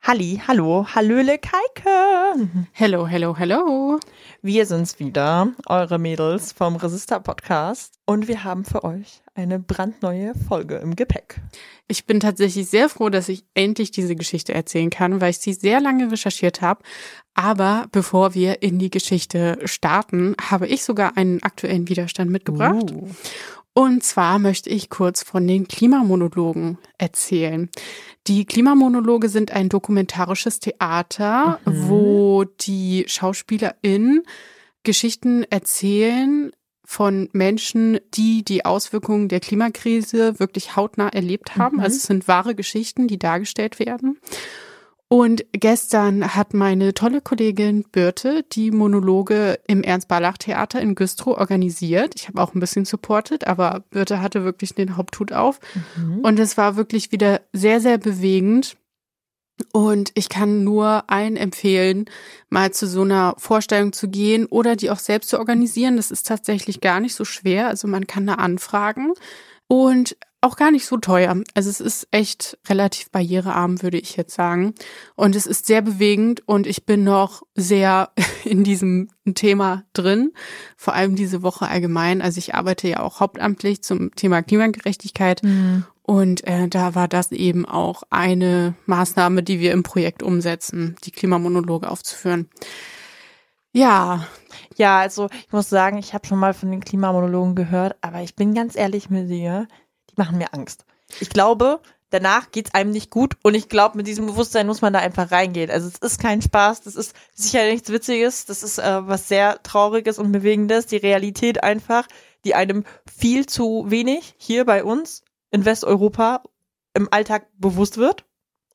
Halli, hallo, hallöle Kaike. Hello, hello, hello. Wir sind's wieder, eure Mädels vom Resistor-Podcast. Und wir haben für euch eine brandneue Folge im Gepäck. Ich bin tatsächlich sehr froh, dass ich endlich diese Geschichte erzählen kann, weil ich sie sehr lange recherchiert habe. Aber bevor wir in die Geschichte starten, habe ich sogar einen aktuellen Widerstand mitgebracht. Und zwar möchte ich kurz von den Klimamonologen erzählen. Die Klimamonologe sind ein dokumentarisches Theater, wo die SchauspielerInnen Geschichten erzählen von Menschen, die die Auswirkungen der Klimakrise wirklich hautnah erlebt haben. Also es sind wahre Geschichten, die dargestellt werden. Und gestern hat meine tolle Kollegin Birte die Monologe im Ernst-Barlach-Theater in Güstrow organisiert. Ich habe auch ein bisschen supportet, aber Birte hatte wirklich den Haupthut auf. Und es war wirklich wieder sehr, sehr bewegend. Und ich kann nur allen empfehlen, mal zu so einer Vorstellung zu gehen oder die auch selbst zu organisieren. Das ist tatsächlich gar nicht so schwer. Also man kann da anfragen und auch gar nicht so teuer. Also es ist echt relativ barrierearm, würde ich jetzt sagen. Und es ist sehr bewegend und ich bin noch sehr in diesem Thema drin. Vor allem diese Woche allgemein. Also ich arbeite ja auch hauptamtlich zum Thema Klimagerechtigkeit. Und da war das eben auch eine Maßnahme, die wir im Projekt umsetzen, die Klimamonologe aufzuführen. Ja. Ja, also ich muss sagen, ich habe schon mal von den Klimamonologen gehört, aber ich bin ganz ehrlich mit dir, die machen mir Angst. Ich glaube, danach geht's einem nicht gut und ich glaube, mit diesem Bewusstsein muss man da einfach reingehen. Also es ist kein Spaß, das ist sicher nichts Witziges, das ist was sehr Trauriges und Bewegendes, die Realität einfach, die einem viel zu wenig hier bei uns in Westeuropa im Alltag bewusst wird.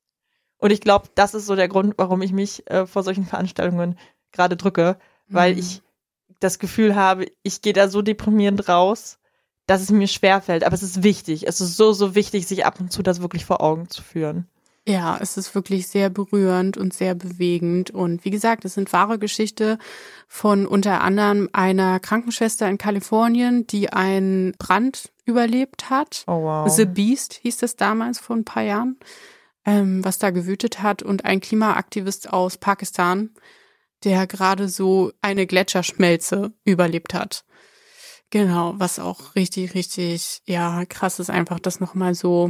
Und ich glaube, das ist so der Grund, warum ich mich vor solchen Veranstaltungen gerade drücke, weil ich das Gefühl habe, ich gehe da so deprimierend raus, dass es mir schwerfällt. Aber es ist wichtig. Es ist so, so wichtig, sich ab und zu das wirklich vor Augen zu führen. Ja, es ist wirklich sehr berührend und sehr bewegend. Und wie gesagt, es sind wahre Geschichten von unter anderem einer Krankenschwester in Kalifornien, die einen Brand überlebt hat. Oh, wow. The Beast hieß es damals vor ein paar Jahren, was da gewütet hat. Und ein Klimaaktivist aus Pakistan, der gerade so eine Gletscherschmelze überlebt hat. Genau, was auch richtig, richtig, ja, krass ist einfach, das nochmal so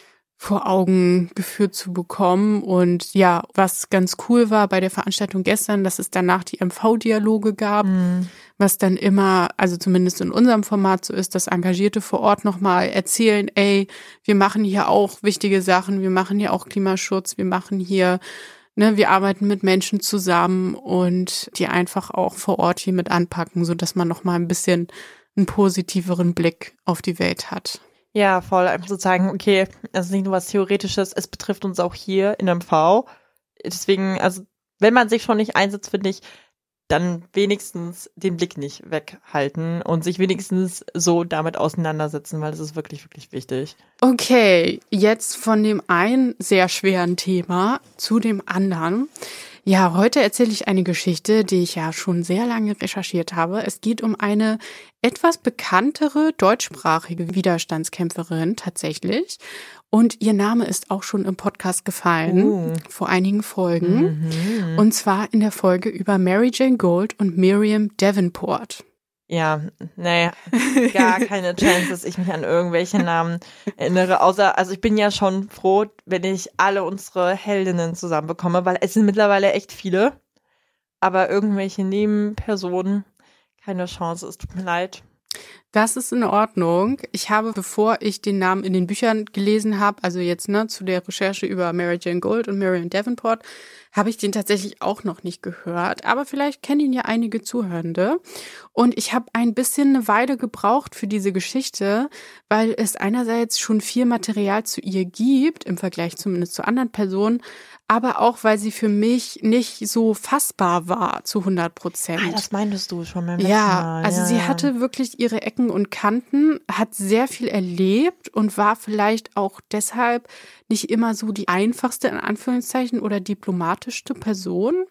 vor Augen geführt zu bekommen. Und ja, was ganz cool war bei der Veranstaltung gestern, dass es danach die MV-Dialoge gab, was dann immer, also zumindest in unserem Format so ist, dass Engagierte vor Ort nochmal erzählen, ey, wir machen hier auch wichtige Sachen, wir machen hier auch Klimaschutz, wir machen hier, wir arbeiten mit Menschen zusammen und die einfach auch vor Ort hier mit anpacken, sodass man nochmal ein bisschen einen positiveren Blick auf die Welt hat. Ja, voll, einfach zu zeigen, okay, das ist nicht nur was Theoretisches, es betrifft uns auch hier in MV. Deswegen, also, wenn man sich schon nicht einsetzt, finde ich, dann wenigstens den Blick nicht weghalten und sich wenigstens so damit auseinandersetzen, weil das ist wirklich, wirklich wichtig. Okay, jetzt von dem einen sehr schweren Thema zu dem anderen. Ja, heute erzähle ich eine Geschichte, die ich ja schon sehr lange recherchiert habe. Es geht um eine etwas bekanntere deutschsprachige Widerstandskämpferin tatsächlich. Und ihr Name ist auch schon im Podcast gefallen, vor einigen Folgen. Und zwar in der Folge über Mary Jane Gold und Miriam Davenport. Ja, naja, gar keine Chance, dass ich mich an irgendwelche Namen erinnere, außer, also ich bin ja schon froh, wenn ich alle unsere Heldinnen zusammenbekomme, weil es sind mittlerweile echt viele, aber irgendwelche Nebenpersonen, keine Chance, es tut mir leid. Das ist in Ordnung. Ich habe, bevor ich den Namen in den Büchern gelesen habe, also jetzt zu der Recherche über Mary Jane Gold und Miriam Davenport, habe ich den tatsächlich auch noch nicht gehört. Aber vielleicht kennen ihn ja einige Zuhörende. Und ich habe ein bisschen eine Weile gebraucht für diese Geschichte, weil es einerseits schon viel Material zu ihr gibt, im Vergleich zumindest zu anderen Personen, aber auch, weil sie für mich nicht so fassbar war zu 100%. Ah, das meintest du schon beim letzten Ja, Mal. also Ja, sie ja. hatte wirklich ihre Ecken und Kanten, hat sehr viel erlebt und war vielleicht auch deshalb nicht immer so die einfachste, in Anführungszeichen, oder diplomatischste Person.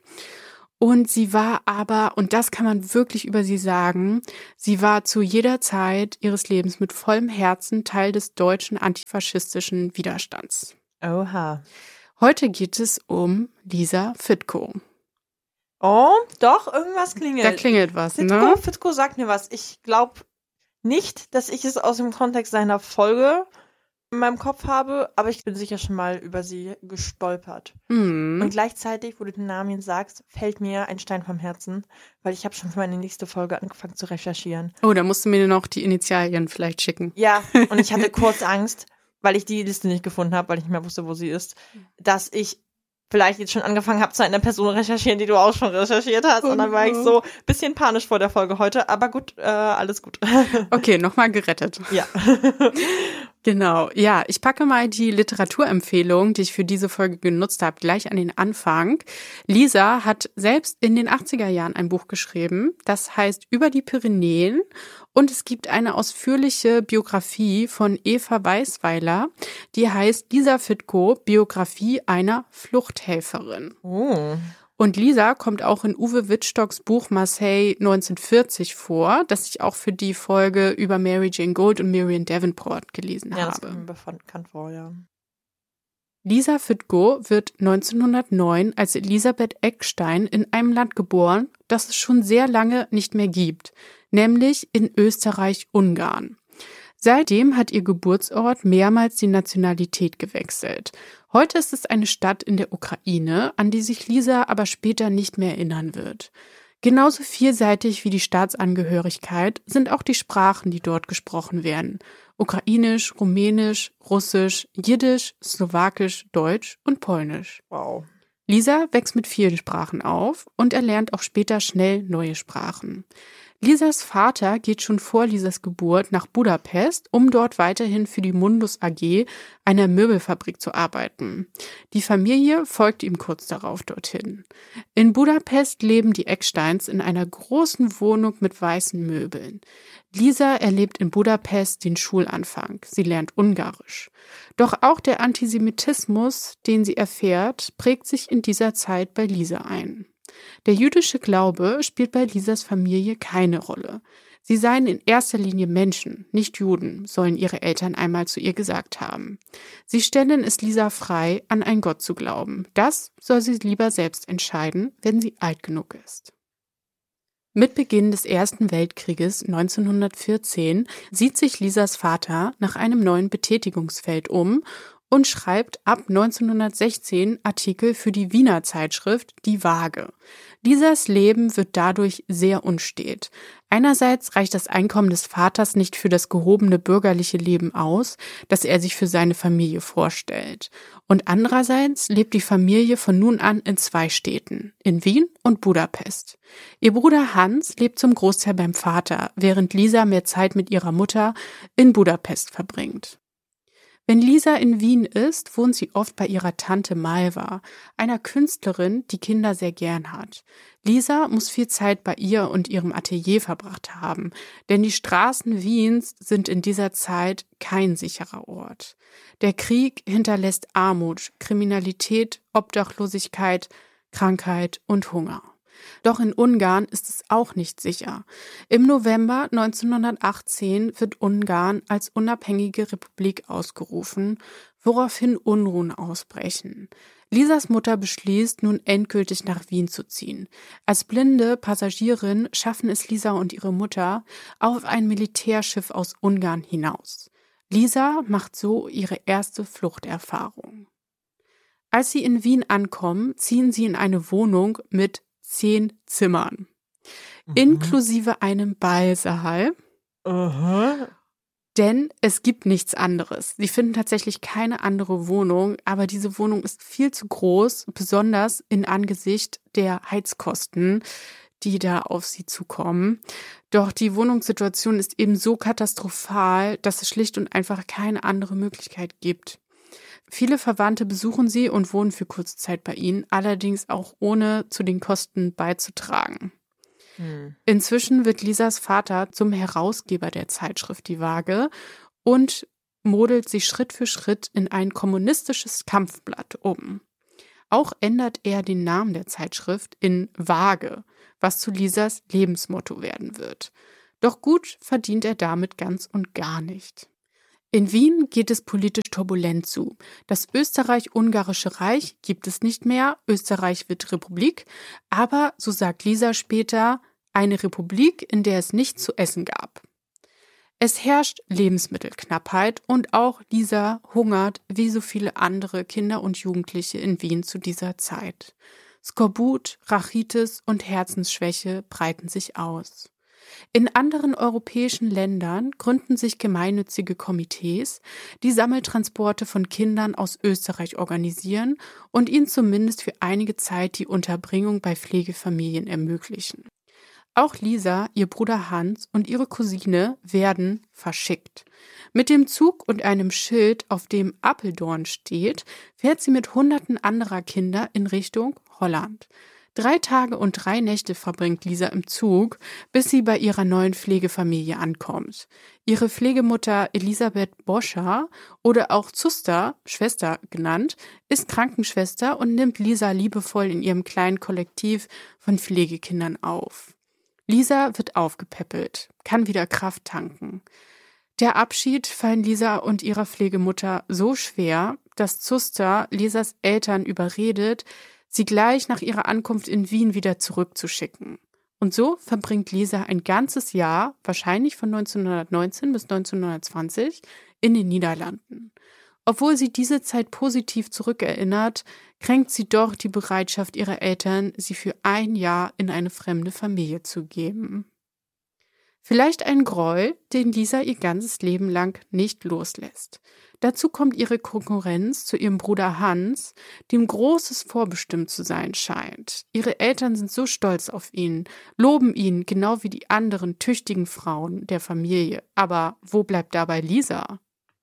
Und sie war aber, und das kann man wirklich über sie sagen, sie war zu jeder Zeit ihres Lebens mit vollem Herzen Teil des deutschen antifaschistischen Widerstands. Oha. Heute geht es um Lisa Fitko. Oh, doch, irgendwas klingelt. Da klingelt was, Fitko sagt mir was. Ich glaube nicht, dass ich es aus dem Kontext seiner Folge in meinem Kopf habe, aber ich bin sicher schon mal über sie gestolpert. Und gleichzeitig, wo du den Namen jetzt sagst, fällt mir ein Stein vom Herzen, weil ich habe schon für meine nächste Folge angefangen zu recherchieren. Oh, da musst du mir noch die Initialien vielleicht schicken. Ja, und ich hatte kurz Angst, weil ich die Liste nicht gefunden habe, weil ich nicht mehr wusste, wo sie ist, dass ich vielleicht jetzt schon angefangen habe, zu einer Person recherchieren, die du auch schon recherchiert hast. Und dann war ich so ein bisschen panisch vor der Folge heute. Aber gut, alles gut. Okay, nochmal gerettet. Ja. Genau, ja, ich packe mal die Literaturempfehlung, die ich für diese Folge genutzt habe, gleich an den Anfang. Lisa hat selbst in den 80er Jahren ein Buch geschrieben, das heißt Über die Pyrenäen, und es gibt eine ausführliche Biografie von Eva Weisweiler, die heißt Lisa Fitko, Biografie einer Fluchthelferin. Oh. Und Lisa kommt auch in Uwe Wittstocks Buch Marseille 1940 vor, das ich auch für die Folge über Mary Jane Gold und Miriam Davenport gelesen habe. Ja, das kommt mir bekannt vor, ja. Lisa Fitko wird 1909 als Elisabeth Eckstein in einem Land geboren, das es schon sehr lange nicht mehr gibt, nämlich in Österreich-Ungarn. Seitdem hat ihr Geburtsort mehrmals die Nationalität gewechselt. Heute ist es eine Stadt in der Ukraine, an die sich Lisa aber später nicht mehr erinnern wird. Genauso vielseitig wie die Staatsangehörigkeit sind auch die Sprachen, die dort gesprochen werden. Ukrainisch, Rumänisch, Russisch, Jiddisch, Slowakisch, Deutsch und Polnisch. Wow. Lisa wächst mit vielen Sprachen auf und erlernt auch später schnell neue Sprachen. Lisas Vater geht schon vor Lisas Geburt nach Budapest, um dort weiterhin für die Mundus AG, einer Möbelfabrik, zu arbeiten. Die Familie folgt ihm kurz darauf dorthin. In Budapest leben die Ecksteins in einer großen Wohnung mit weißen Möbeln. Lisa erlebt in Budapest den Schulanfang. Sie lernt Ungarisch. Doch auch der Antisemitismus, den sie erfährt, prägt sich in dieser Zeit bei Lisa ein. Der jüdische Glaube spielt bei Lisas Familie keine Rolle. Sie seien in erster Linie Menschen, nicht Juden, sollen ihre Eltern einmal zu ihr gesagt haben. Sie stellen es Lisa frei, an einen Gott zu glauben. Das soll sie lieber selbst entscheiden, wenn sie alt genug ist. Mit Beginn des Ersten Weltkrieges 1914 sieht sich Lisas Vater nach einem neuen Betätigungsfeld um und schreibt ab 1916 Artikel für die Wiener Zeitschrift Die Waage. Lisas Leben wird dadurch sehr unstet. Einerseits reicht das Einkommen des Vaters nicht für das gehobene bürgerliche Leben aus, das er sich für seine Familie vorstellt. Und andererseits lebt die Familie von nun an in 2 Städten, in Wien und Budapest. Ihr Bruder Hans lebt zum Großteil beim Vater, während Lisa mehr Zeit mit ihrer Mutter in Budapest verbringt. Wenn Lisa in Wien ist, wohnt sie oft bei ihrer Tante Malva, einer Künstlerin, die Kinder sehr gern hat. Lisa muss viel Zeit bei ihr und ihrem Atelier verbracht haben, denn die Straßen Wiens sind in dieser Zeit kein sicherer Ort. Der Krieg hinterlässt Armut, Kriminalität, Obdachlosigkeit, Krankheit und Hunger. Doch in Ungarn ist es auch nicht sicher. Im November 1918 wird Ungarn als unabhängige Republik ausgerufen, woraufhin Unruhen ausbrechen. Lisas Mutter beschließt, nun endgültig nach Wien zu ziehen. Als blinde Passagierin schaffen es Lisa und ihre Mutter auf ein Militärschiff aus Ungarn hinaus. Lisa macht so ihre erste Fluchterfahrung. Als sie in Wien ankommen, ziehen sie in eine Wohnung mit 10 Zimmern, inklusive einem Ballsaal. Denn es gibt nichts anderes. Sie finden tatsächlich keine andere Wohnung, aber diese Wohnung ist viel zu groß, besonders in Angesicht der Heizkosten, die da auf sie zukommen. Doch die Wohnungssituation ist eben so katastrophal, dass es schlicht und einfach keine andere Möglichkeit gibt. Viele Verwandte besuchen sie und wohnen für kurze Zeit bei ihnen, allerdings auch ohne zu den Kosten beizutragen. Inzwischen wird Lisas Vater zum Herausgeber der Zeitschrift Die Waage und modelt sie Schritt für Schritt in ein kommunistisches Kampfblatt um. Auch ändert er den Namen der Zeitschrift in Waage, was zu Lisas Lebensmotto werden wird. Doch gut verdient er damit ganz und gar nicht. In Wien geht es politisch turbulent zu. Das Österreich-Ungarische Reich gibt es nicht mehr, Österreich wird Republik, aber, so sagt Lisa später, eine Republik, in der es nichts zu essen gab. Es herrscht Lebensmittelknappheit und auch Lisa hungert wie so viele andere Kinder und Jugendliche in Wien zu dieser Zeit. Skorbut, Rachitis und Herzensschwäche breiten sich aus. In anderen europäischen Ländern gründen sich gemeinnützige Komitees, die Sammeltransporte von Kindern aus Österreich organisieren und ihnen zumindest für einige Zeit die Unterbringung bei Pflegefamilien ermöglichen. Auch Lisa, ihr Bruder Hans und ihre Cousine werden verschickt. Mit dem Zug und einem Schild, auf dem Apeldoorn steht, fährt sie mit Hunderten anderer Kinder in Richtung Holland. 3 Tage und 3 Nächte verbringt Lisa im Zug, bis sie bei ihrer neuen Pflegefamilie ankommt. Ihre Pflegemutter Elisabeth Boscher oder auch Zuster, Schwester genannt, ist Krankenschwester und nimmt Lisa liebevoll in ihrem kleinen Kollektiv von Pflegekindern auf. Lisa wird aufgepäppelt, kann wieder Kraft tanken. Der Abschied fallen Lisa und ihrer Pflegemutter so schwer, dass Zuster Lisas Eltern überredet, sie gleich nach ihrer Ankunft in Wien wieder zurückzuschicken. Und so verbringt Lisa ein ganzes Jahr, wahrscheinlich von 1919 bis 1920, in den Niederlanden. Obwohl sie diese Zeit positiv zurückerinnert, kränkt sie doch die Bereitschaft ihrer Eltern, sie für ein Jahr in eine fremde Familie zu geben. Vielleicht ein Groll, den Lisa ihr ganzes Leben lang nicht loslässt. Dazu kommt ihre Konkurrenz zu ihrem Bruder Hans, dem Großes vorbestimmt zu sein scheint. Ihre Eltern sind so stolz auf ihn, loben ihn genau wie die anderen tüchtigen Frauen der Familie. Aber wo bleibt dabei Lisa?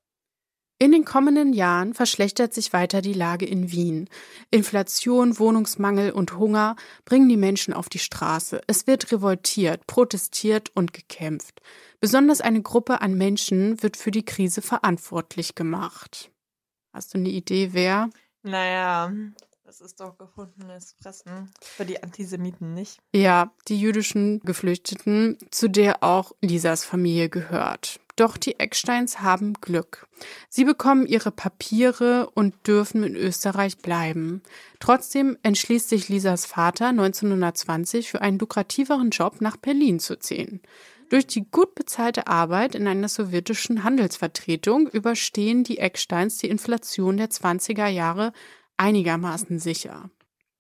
In den kommenden Jahren verschlechtert sich weiter die Lage in Wien. Inflation, Wohnungsmangel und Hunger bringen die Menschen auf die Straße. Es wird revoltiert, protestiert und gekämpft. Besonders eine Gruppe an Menschen wird für die Krise verantwortlich gemacht. Hast du eine Idee, wer? Naja, das ist doch gefundenes Fressen für die Antisemiten, nicht? Ja, die jüdischen Geflüchteten, zu der auch Lisas Familie gehört. Doch die Ecksteins haben Glück. Sie bekommen ihre Papiere und dürfen in Österreich bleiben. Trotzdem entschließt sich Lisas Vater 1920 für einen lukrativeren Job nach Berlin zu ziehen. Durch die gut bezahlte Arbeit in einer sowjetischen Handelsvertretung überstehen die Ecksteins die Inflation der 20er Jahre einigermaßen sicher.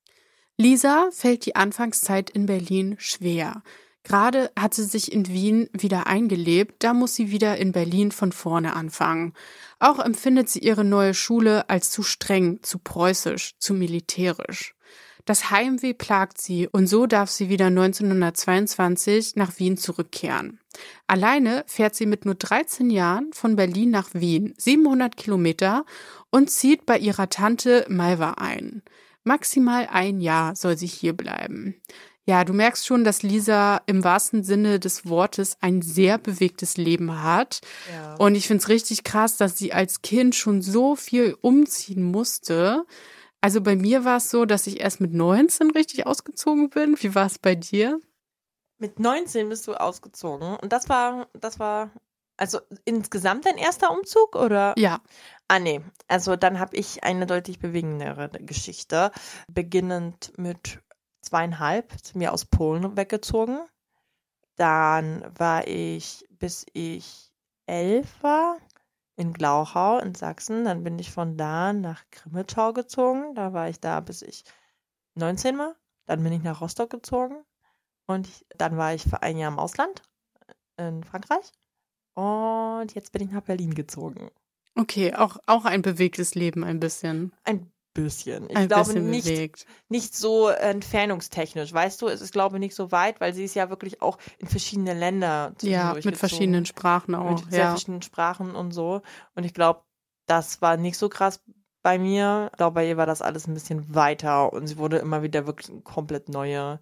Lisa fällt die Anfangszeit in Berlin schwer. Gerade hat sie sich in Wien wieder eingelebt, da muss sie wieder in Berlin von vorne anfangen. Auch empfindet sie ihre neue Schule als zu streng, zu preußisch, zu militärisch. Das Heimweh plagt sie und so darf sie wieder 1922 nach Wien zurückkehren. Alleine fährt sie mit nur 13 Jahren von Berlin nach Wien, 700 Kilometer, und zieht bei ihrer Tante Malva ein. Maximal ein Jahr soll sie hier bleiben. Ja, du merkst schon, dass Lisa im wahrsten Sinne des Wortes ein sehr bewegtes Leben hat. Ja. Und ich finde es richtig krass, dass sie als Kind schon so viel umziehen musste. Also bei mir war es so, dass ich erst mit 19 richtig ausgezogen bin. Wie war es bei dir? Mit 19 bist du ausgezogen. Und das war also insgesamt dein erster Umzug, oder? Ja. Ah, nee. Also dann habe ich eine deutlich bewegendere Geschichte. Beginnend mit 2,5 sind wir aus Polen weggezogen. Dann war ich, bis ich 11 war, in Glauchau in Sachsen. Dann bin ich von da nach Grimmitschau gezogen. Da war ich da, bis ich 19 war. Dann bin ich nach Rostock gezogen. Und dann war ich für ein Jahr im Ausland in Frankreich. Und jetzt bin ich nach Berlin gezogen. Okay, auch ein bewegtes Leben ein bisschen. Ein bisschen. Ich Ein glaube bisschen bewegt. nicht so entfernungstechnisch, weißt du? Es ist, glaube ich, nicht so weit, weil sie ist ja wirklich auch in verschiedene Länder Ja, mit verschiedenen Sprachen auch. Mit sehr Ja. verschiedenen Sprachen und so. Und ich glaube, das war nicht so krass bei mir. Ich glaube, bei ihr war das alles ein bisschen weiter und sie wurde immer wieder wirklich in komplett neue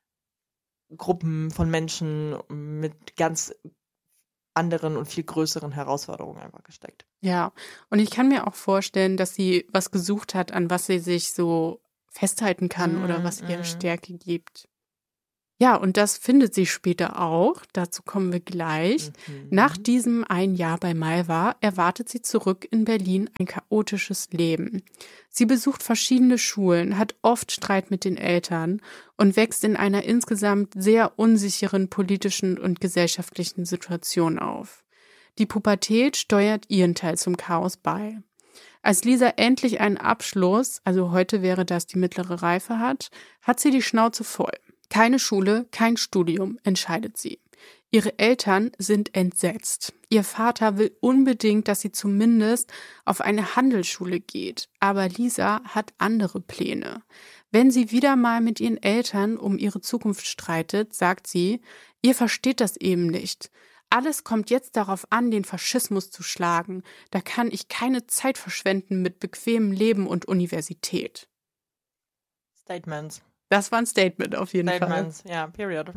Gruppen von Menschen mit ganz anderen und viel größeren Herausforderungen einfach gesteckt. Ja, und ich kann mir auch vorstellen, dass sie was gesucht hat, an was sie sich so festhalten kann oder was ihr Stärke gibt. Ja, und das findet sie später auch. Dazu kommen wir gleich. Nach diesem ein Jahr bei Malva erwartet sie zurück in Berlin ein chaotisches Leben. Sie besucht verschiedene Schulen, hat oft Streit mit den Eltern und wächst in einer insgesamt sehr unsicheren politischen und gesellschaftlichen Situation auf. Die Pubertät steuert ihren Teil zum Chaos bei. Als Lisa endlich einen Abschluss, also heute wäre das die mittlere Reife hat sie die Schnauze voll. Keine Schule, kein Studium, entscheidet sie. Ihre Eltern sind entsetzt. Ihr Vater will unbedingt, dass sie zumindest auf eine Handelsschule geht. Aber Lisa hat andere Pläne. Wenn sie wieder mal mit ihren Eltern um ihre Zukunft streitet, sagt sie, ihr versteht das eben nicht. Alles kommt jetzt darauf an, den Faschismus zu schlagen. Da kann ich keine Zeit verschwenden mit bequemem Leben und Universität. Statements. Das war ein Statement auf jeden Fall. Statements, ja, period.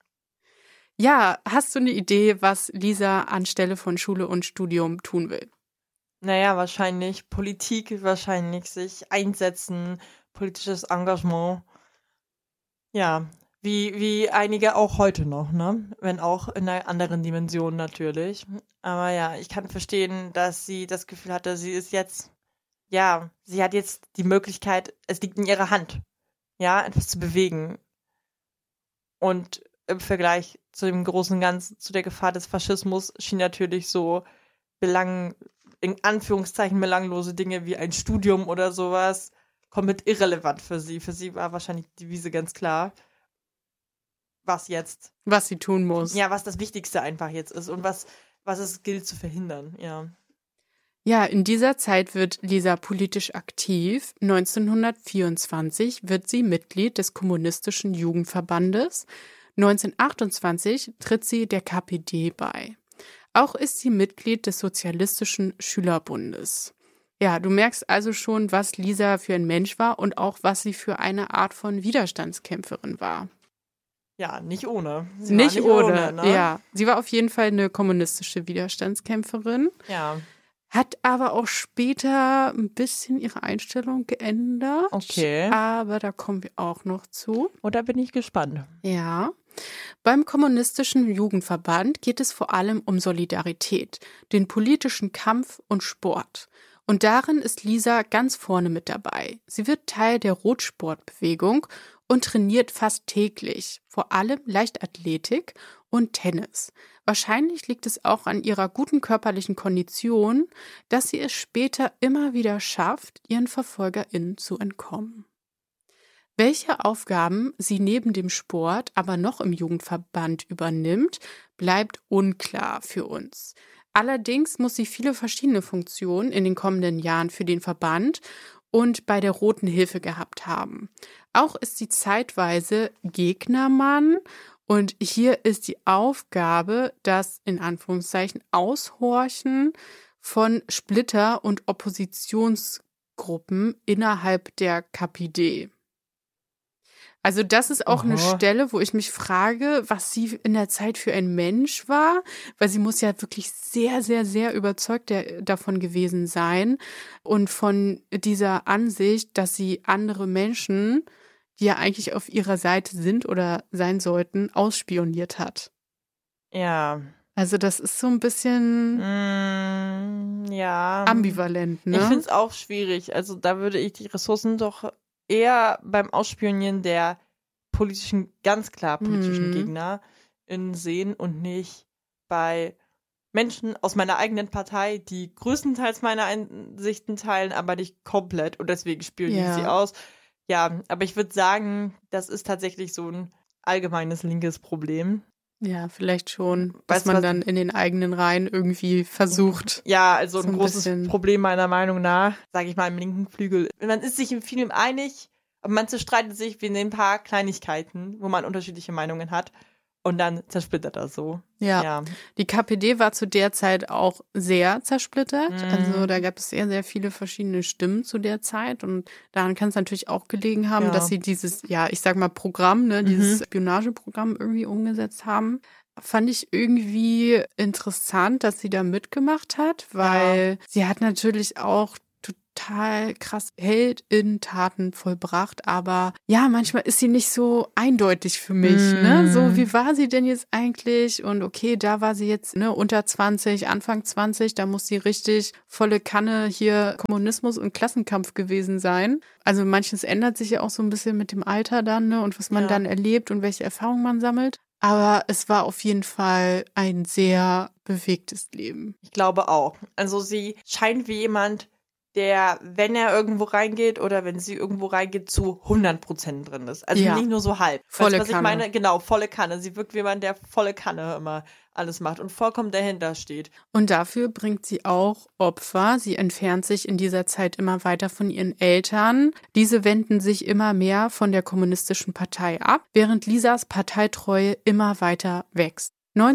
Ja, hast du eine Idee, was Lisa anstelle von Schule und Studium tun will? Naja, wahrscheinlich Politik, wahrscheinlich sich einsetzen, politisches Engagement. Ja, wie einige auch heute noch, ne? Wenn auch in einer anderen Dimension natürlich. Aber ja, ich kann verstehen, dass sie das Gefühl hatte, sie hat jetzt die Möglichkeit, es liegt in ihrer Hand, ja, etwas zu bewegen. Und im Vergleich zu dem großen Ganzen, zu der Gefahr des Faschismus, schien natürlich so in Anführungszeichen belanglose Dinge wie ein Studium oder sowas komplett irrelevant für sie. Für sie war wahrscheinlich die Devise ganz klar, was sie tun muss. Ja, was das Wichtigste einfach jetzt ist und was es gilt zu verhindern, ja. Ja, in dieser Zeit wird Lisa politisch aktiv. 1924 wird sie Mitglied des Kommunistischen Jugendverbandes. 1928 tritt sie der KPD bei. Auch ist sie Mitglied des Sozialistischen Schülerbundes. Ja, du merkst also schon, was Lisa für ein Mensch war und auch, was sie für eine Art von Widerstandskämpferin war. Ja, nicht ohne. Nicht ohne, ne? Ja. Sie war auf jeden Fall eine kommunistische Widerstandskämpferin. Ja. Hat aber auch später ein bisschen ihre Einstellung geändert. Okay. Aber da kommen wir auch noch zu. Und da bin ich gespannt. Ja. Beim Kommunistischen Jugendverband geht es vor allem um Solidarität, den politischen Kampf und Sport. Und darin ist Lisa ganz vorne mit dabei. Sie wird Teil der Rotsportbewegung und trainiert fast täglich, vor allem Leichtathletik und Tennis. Wahrscheinlich liegt es auch an ihrer guten körperlichen Kondition, dass sie es später immer wieder schafft, ihren VerfolgerInnen zu entkommen. Welche Aufgaben sie neben dem Sport aber noch im Jugendverband übernimmt, bleibt unklar für uns. Allerdings muss sie viele verschiedene Funktionen in den kommenden Jahren für den Verband und bei der Roten Hilfe gehabt haben. Auch ist sie zeitweise Gegnermann und hier ist die Aufgabe, das in Anführungszeichen Aushorchen von Splitter- und Oppositionsgruppen innerhalb der KPD. Also das ist auch eine Stelle, wo ich mich frage, was sie in der Zeit für ein Mensch war, weil sie muss ja wirklich sehr, sehr, sehr überzeugt davon gewesen sein und von dieser Ansicht, dass sie andere Menschen, die ja eigentlich auf ihrer Seite sind oder sein sollten, ausspioniert hat. Ja. Also das ist so ein bisschen ambivalent, ne? Ich finde es auch schwierig. Also da würde ich die Ressourcen doch eher beim Ausspionieren der ganz klar politischen Gegner sehen und nicht bei Menschen aus meiner eigenen Partei, die größtenteils meine Ansichten teilen, aber nicht komplett und deswegen spionieren sie aus. Ja, aber ich würde sagen, das ist tatsächlich so ein allgemeines linkes Problem. Ja, vielleicht schon, dass man dann in den eigenen Reihen irgendwie versucht. Ja, also ein großes Problem meiner Meinung nach, sage ich mal, im linken Flügel. Man ist sich in vielem einig, aber man zerstreitet sich wegen ein paar Kleinigkeiten, wo man unterschiedliche Meinungen hat. Und dann zersplittert das so. Ja. Die KPD war zu der Zeit auch sehr zersplittert. Also da gab es sehr, sehr viele verschiedene Stimmen zu der Zeit. Und daran kann es natürlich auch gelegen haben, dass sie dieses, ich sag mal Programm, ne, dieses Spionageprogramm irgendwie umgesetzt haben. Fand ich irgendwie interessant, dass sie da mitgemacht hat, weil sie hat natürlich auch total krass Heldin-Taten vollbracht, aber ja, manchmal ist sie nicht so eindeutig für mich, ne? So, wie war sie denn jetzt eigentlich? Und okay, da war sie jetzt, ne, unter 20, Anfang 20, da muss sie richtig volle Kanne hier Kommunismus und Klassenkampf gewesen sein. Also manches ändert sich ja auch so ein bisschen mit dem Alter dann, ne? Und was man dann erlebt und welche Erfahrungen man sammelt. Aber es war auf jeden Fall ein sehr bewegtes Leben. Ich glaube auch. Also sie scheint wie jemand, der, wenn er irgendwo reingeht oder wenn sie irgendwo reingeht, zu 100% drin ist. Also nicht nur so halb. Volle weißt du, was Kanne. Ich meine? Genau, volle Kanne. Sie wirkt wie jemand, der volle Kanne immer alles macht und vollkommen dahinter steht. Und dafür bringt sie auch Opfer. Sie entfernt sich in dieser Zeit immer weiter von ihren Eltern. Diese wenden sich immer mehr von der kommunistischen Partei ab, während Lisas Parteitreue immer weiter wächst.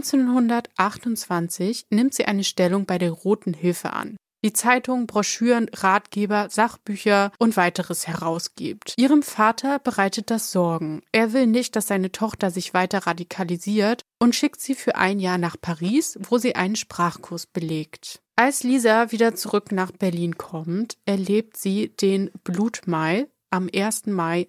1928 nimmt sie eine Stellung bei der Roten Hilfe an, die Zeitungen, Broschüren, Ratgeber, Sachbücher und weiteres herausgibt. Ihrem Vater bereitet das Sorgen. Er will nicht, dass seine Tochter sich weiter radikalisiert und schickt sie für ein Jahr nach Paris, wo sie einen Sprachkurs belegt. Als Lisa wieder zurück nach Berlin kommt, erlebt sie den Blutmai am 1. Mai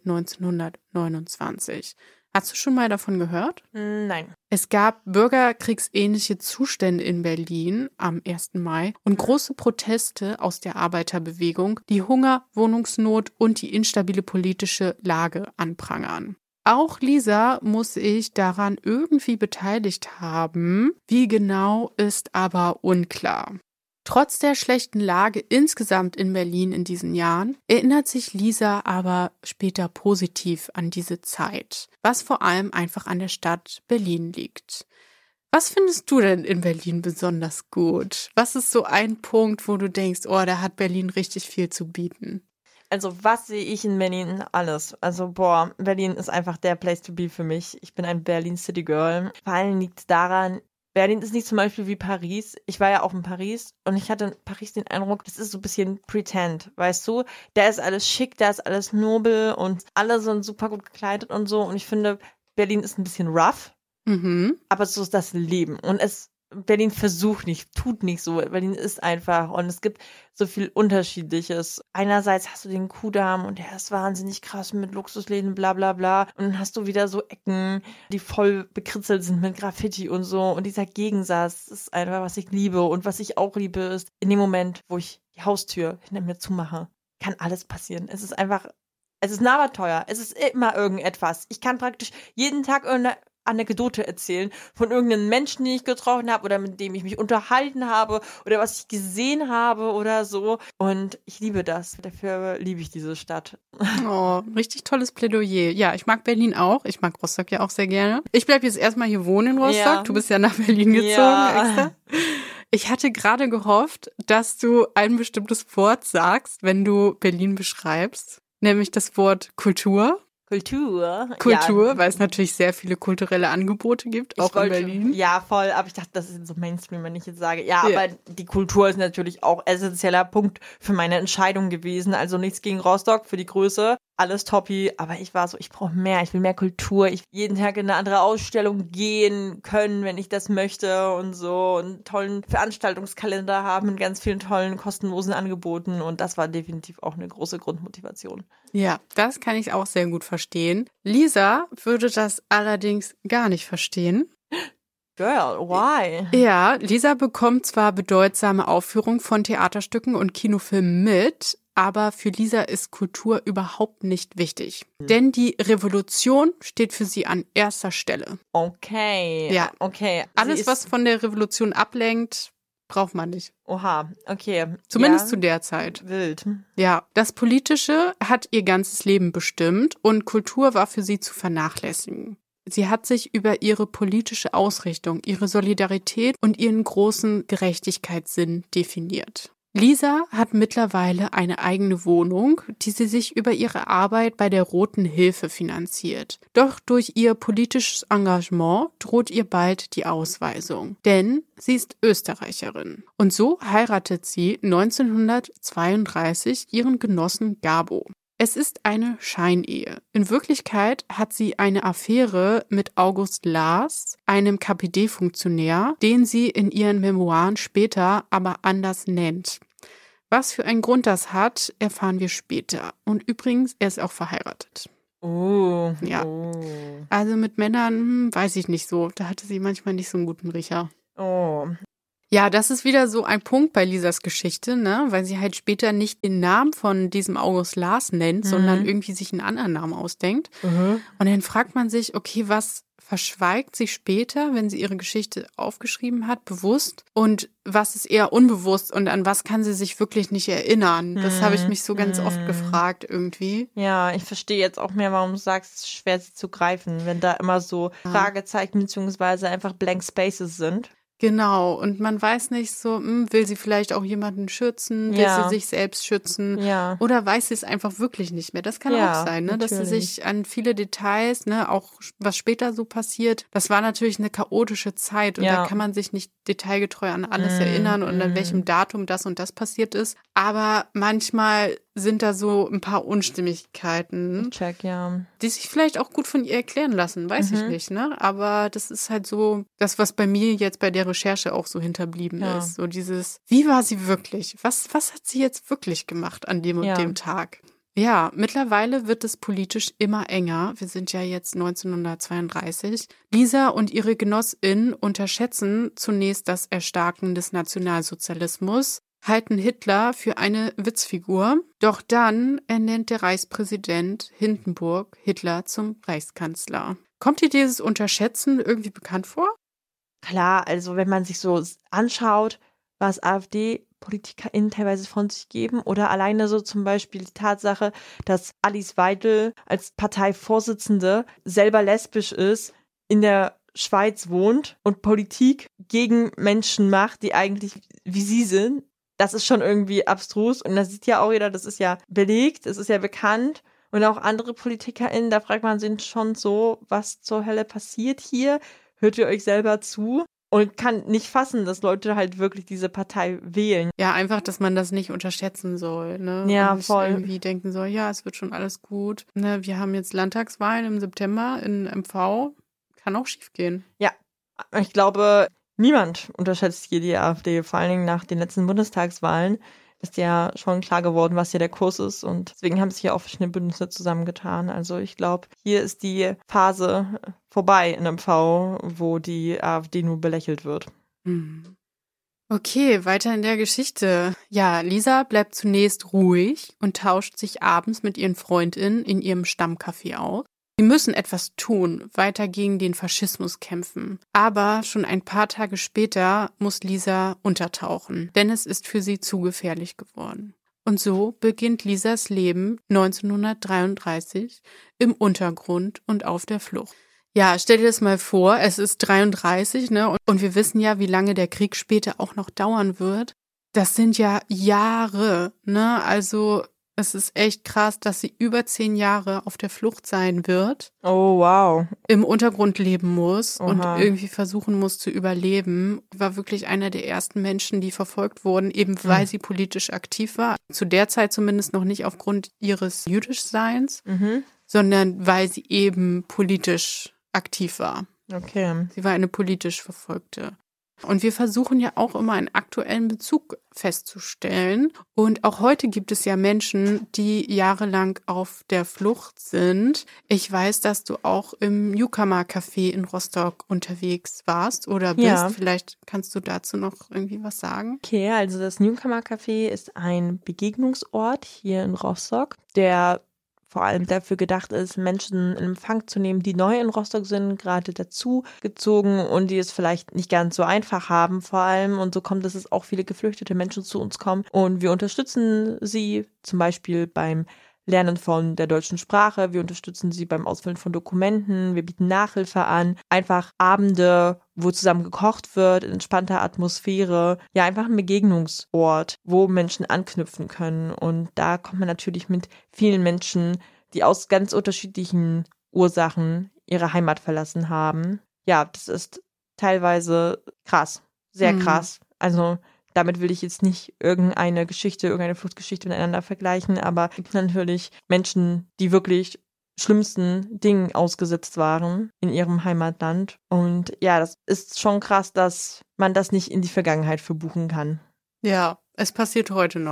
1929. Hast du schon mal davon gehört? Nein. Es gab bürgerkriegsähnliche Zustände in Berlin am 1. Mai und große Proteste aus der Arbeiterbewegung, die Hunger, Wohnungsnot und die instabile politische Lage anprangern. Auch Lisa muss sich daran irgendwie beteiligt haben. Wie genau ist aber unklar. Trotz der schlechten Lage insgesamt in Berlin in diesen Jahren erinnert sich Lisa aber später positiv an diese Zeit, was vor allem einfach an der Stadt Berlin liegt. Was findest du denn in Berlin besonders gut? Was ist so ein Punkt, wo du denkst, oh, da hat Berlin richtig viel zu bieten? Also was sehe ich in Berlin? Alles. Also Berlin ist einfach der Place to be für mich. Ich bin ein Berlin City Girl. Vor allem liegt es daran, Berlin ist nicht zum Beispiel wie Paris. Ich war ja auch in Paris und ich hatte in Paris den Eindruck, das ist so ein bisschen Pretend, weißt du? Da ist alles schick, da ist alles nobel und alle sind super gut gekleidet und so. Und ich finde, Berlin ist ein bisschen rough, aber so ist das Leben. Und Berlin versucht nicht, tut nicht so. Berlin ist einfach und es gibt so viel Unterschiedliches. Einerseits hast du den Kudamm und der ist wahnsinnig krass mit Luxusläden, bla bla bla. Und dann hast du wieder so Ecken, die voll bekritzelt sind mit Graffiti und so. Und dieser Gegensatz ist einfach, was ich liebe. Und was ich auch liebe, ist, in dem Moment, wo ich die Haustür hinter mir zumache, kann alles passieren. Es ist ein Abenteuer. Es ist immer irgendetwas. Ich kann praktisch jeden Tag irgendeine Anekdote erzählen von irgendeinem Menschen, den ich getroffen habe oder mit dem ich mich unterhalten habe oder was ich gesehen habe oder so. Und ich liebe das. Dafür liebe ich diese Stadt. Oh, richtig tolles Plädoyer. Ja, ich mag Berlin auch. Ich mag Rostock ja auch sehr gerne. Ich bleibe jetzt erstmal hier wohnen in Rostock. Ja. Du bist ja nach Berlin gezogen extra. Ich hatte gerade gehofft, dass du ein bestimmtes Wort sagst, wenn du Berlin beschreibst, nämlich das Wort Kultur. Kultur, ja. Weil es natürlich sehr viele kulturelle Angebote gibt, auch in Berlin. Ja, voll, aber ich dachte, das ist so Mainstream, wenn ich jetzt sage. Ja, aber die Kultur ist natürlich auch essentieller Punkt für meine Entscheidung gewesen. Also nichts gegen Rostock, für die Größe, alles toppi. Aber ich war so, ich brauche mehr, ich will mehr Kultur. Ich will jeden Tag in eine andere Ausstellung gehen können, wenn ich das möchte und so. Und einen tollen Veranstaltungskalender haben mit ganz vielen tollen, kostenlosen Angeboten. Und das war definitiv auch eine große Grundmotivation. Ja, das kann ich auch sehr gut verstehen. Lisa würde das allerdings gar nicht verstehen. Girl, why? Ja, Lisa bekommt zwar bedeutsame Aufführungen von Theaterstücken und Kinofilmen mit, aber für Lisa ist Kultur überhaupt nicht wichtig. Denn die Revolution steht für sie an erster Stelle. Okay. Ja, okay. Alles, was von der Revolution ablenkt, braucht man nicht. Oha, okay. Zumindest zu der Zeit. Wild. Ja, das Politische hat ihr ganzes Leben bestimmt und Kultur war für sie zu vernachlässigen. Sie hat sich über ihre politische Ausrichtung, ihre Solidarität und ihren großen Gerechtigkeitssinn definiert. Lisa hat mittlerweile eine eigene Wohnung, die sie sich über ihre Arbeit bei der Roten Hilfe finanziert. Doch durch ihr politisches Engagement droht ihr bald die Ausweisung, denn sie ist Österreicherin. Und so heiratet sie 1932 ihren Genossen Gabo. Es ist eine Scheinehe. In Wirklichkeit hat sie eine Affäre mit August Lars, einem KPD-Funktionär, den sie in ihren Memoiren später aber anders nennt. Was für einen Grund das hat, erfahren wir später. Und übrigens, er ist auch verheiratet. Oh. Ja. Oh. Also mit Männern, weiß ich nicht so. Da hatte sie manchmal nicht so einen guten Riecher. Oh. Ja, das ist wieder so ein Punkt bei Lisas Geschichte, ne? Weil sie halt später nicht den Namen von diesem August Lars nennt, sondern irgendwie sich einen anderen Namen ausdenkt. Und dann fragt man sich, okay, was verschweigt sie später, wenn sie ihre Geschichte aufgeschrieben hat, bewusst? Und was ist eher unbewusst und an was kann sie sich wirklich nicht erinnern? Das habe ich mich so ganz oft gefragt irgendwie. Ja, ich verstehe jetzt auch mehr, warum du sagst, es ist schwer sie zu greifen, wenn da immer so Fragezeichen bzw. einfach Blank Spaces sind. Genau, und man weiß nicht so, will sie vielleicht auch jemanden schützen, will sie sich selbst schützen oder weiß sie es einfach wirklich nicht mehr. Das kann auch sein, ne? Dass sie sich an viele Details, ne, auch was später so passiert, das war natürlich eine chaotische Zeit und da kann man sich nicht detailgetreu an alles erinnern und an welchem Datum das und das passiert ist. Aber manchmal sind da so ein paar Unstimmigkeiten, die sich vielleicht auch gut von ihr erklären lassen, weiß ich nicht, ne? Aber das ist halt so das, was bei mir jetzt bei der Recherche auch so hinterblieben ist. So dieses, wie war sie wirklich? Was hat sie jetzt wirklich gemacht an dem und dem Tag? Ja, mittlerweile wird es politisch immer enger. Wir sind ja jetzt 1932. Lisa und ihre GenossInnen unterschätzen zunächst das Erstarken des Nationalsozialismus, halten Hitler für eine Witzfigur. Doch dann ernennt der Reichspräsident Hindenburg Hitler zum Reichskanzler. Kommt dir dieses Unterschätzen irgendwie bekannt vor? Klar, also wenn man sich so anschaut, was AfD-PolitikerInnen teilweise von sich geben oder alleine so zum Beispiel die Tatsache, dass Alice Weidel als Parteivorsitzende selber lesbisch ist, in der Schweiz wohnt und Politik gegen Menschen macht, die eigentlich wie sie sind. Das ist schon irgendwie abstrus und das sieht ja auch jeder, das ist ja belegt, es ist ja bekannt und auch andere PolitikerInnen, da fragt man sich schon so, was zur Hölle passiert hier? Hört ihr euch selber zu? Und kann nicht fassen, dass Leute halt wirklich diese Partei wählen. Ja, einfach, dass man das nicht unterschätzen soll, ne? Ja, und voll. Irgendwie denken soll, ja, es wird schon alles gut. Ne, wir haben jetzt Landtagswahlen im September in MV. Kann auch schief gehen. Ja, ich glaube, niemand unterschätzt hier die AfD. Vor allen Dingen nach den letzten Bundestagswahlen ist ja schon klar geworden, was hier der Kurs ist. Und deswegen haben sich ja auch verschiedene Bündnisse zusammengetan. Also ich glaube, hier ist die Phase vorbei in MV, wo die AfD nur belächelt wird. Okay, weiter in der Geschichte. Ja, Lisa bleibt zunächst ruhig und tauscht sich abends mit ihren FreundInnen in ihrem Stammcafé aus. Sie müssen etwas tun, weiter gegen den Faschismus kämpfen. Aber schon ein paar Tage später muss Lisa untertauchen, denn es ist für sie zu gefährlich geworden. Und so beginnt Lisas Leben 1933 im Untergrund und auf der Flucht. Ja, stell dir das mal vor, es ist 33, ne? Und wir wissen ja, wie lange der Krieg später auch noch dauern wird. Das sind ja Jahre, ne? Also es ist echt krass, dass sie über 10 Jahre auf der Flucht sein wird. Oh, wow. Im Untergrund leben muss Oha. und irgendwie versuchen muss zu überleben. War wirklich einer der ersten Menschen, die verfolgt wurden, eben weil sie politisch aktiv war. Zu der Zeit zumindest noch nicht aufgrund ihres Jüdischseins, sondern weil sie eben politisch aktiv war. Okay. Sie war eine politisch Verfolgte. Und wir versuchen ja auch immer einen aktuellen Bezug festzustellen. Und auch heute gibt es ja Menschen, die jahrelang auf der Flucht sind. Ich weiß, dass du auch im Newcomer Café in Rostock unterwegs warst oder bist. Ja. Vielleicht kannst du dazu noch irgendwie was sagen. Okay, also das Newcomer Café ist ein Begegnungsort hier in Rostock, der vor allem dafür gedacht ist, Menschen in Empfang zu nehmen, die neu in Rostock sind, gerade dazu gezogen und die es vielleicht nicht ganz so einfach haben vor allem. Und so kommt es, dass auch viele geflüchtete Menschen zu uns kommen. Und wir unterstützen sie zum Beispiel beim Lernen von der deutschen Sprache. Wir unterstützen sie beim Ausfüllen von Dokumenten. Wir bieten Nachhilfe an. Einfach Abende, wo zusammen gekocht wird, in entspannter Atmosphäre. Ja, einfach ein Begegnungsort, wo Menschen anknüpfen können. Und da kommt man natürlich mit vielen Menschen, die aus ganz unterschiedlichen Ursachen ihre Heimat verlassen haben. Ja, das ist teilweise krass. Sehr krass. Also damit will ich jetzt nicht irgendeine Fluchtgeschichte miteinander vergleichen, aber es gibt natürlich Menschen, die wirklich schlimmsten Dingen ausgesetzt waren in ihrem Heimatland. Und ja, das ist schon krass, dass man das nicht in die Vergangenheit verbuchen kann. Ja, es passiert heute noch.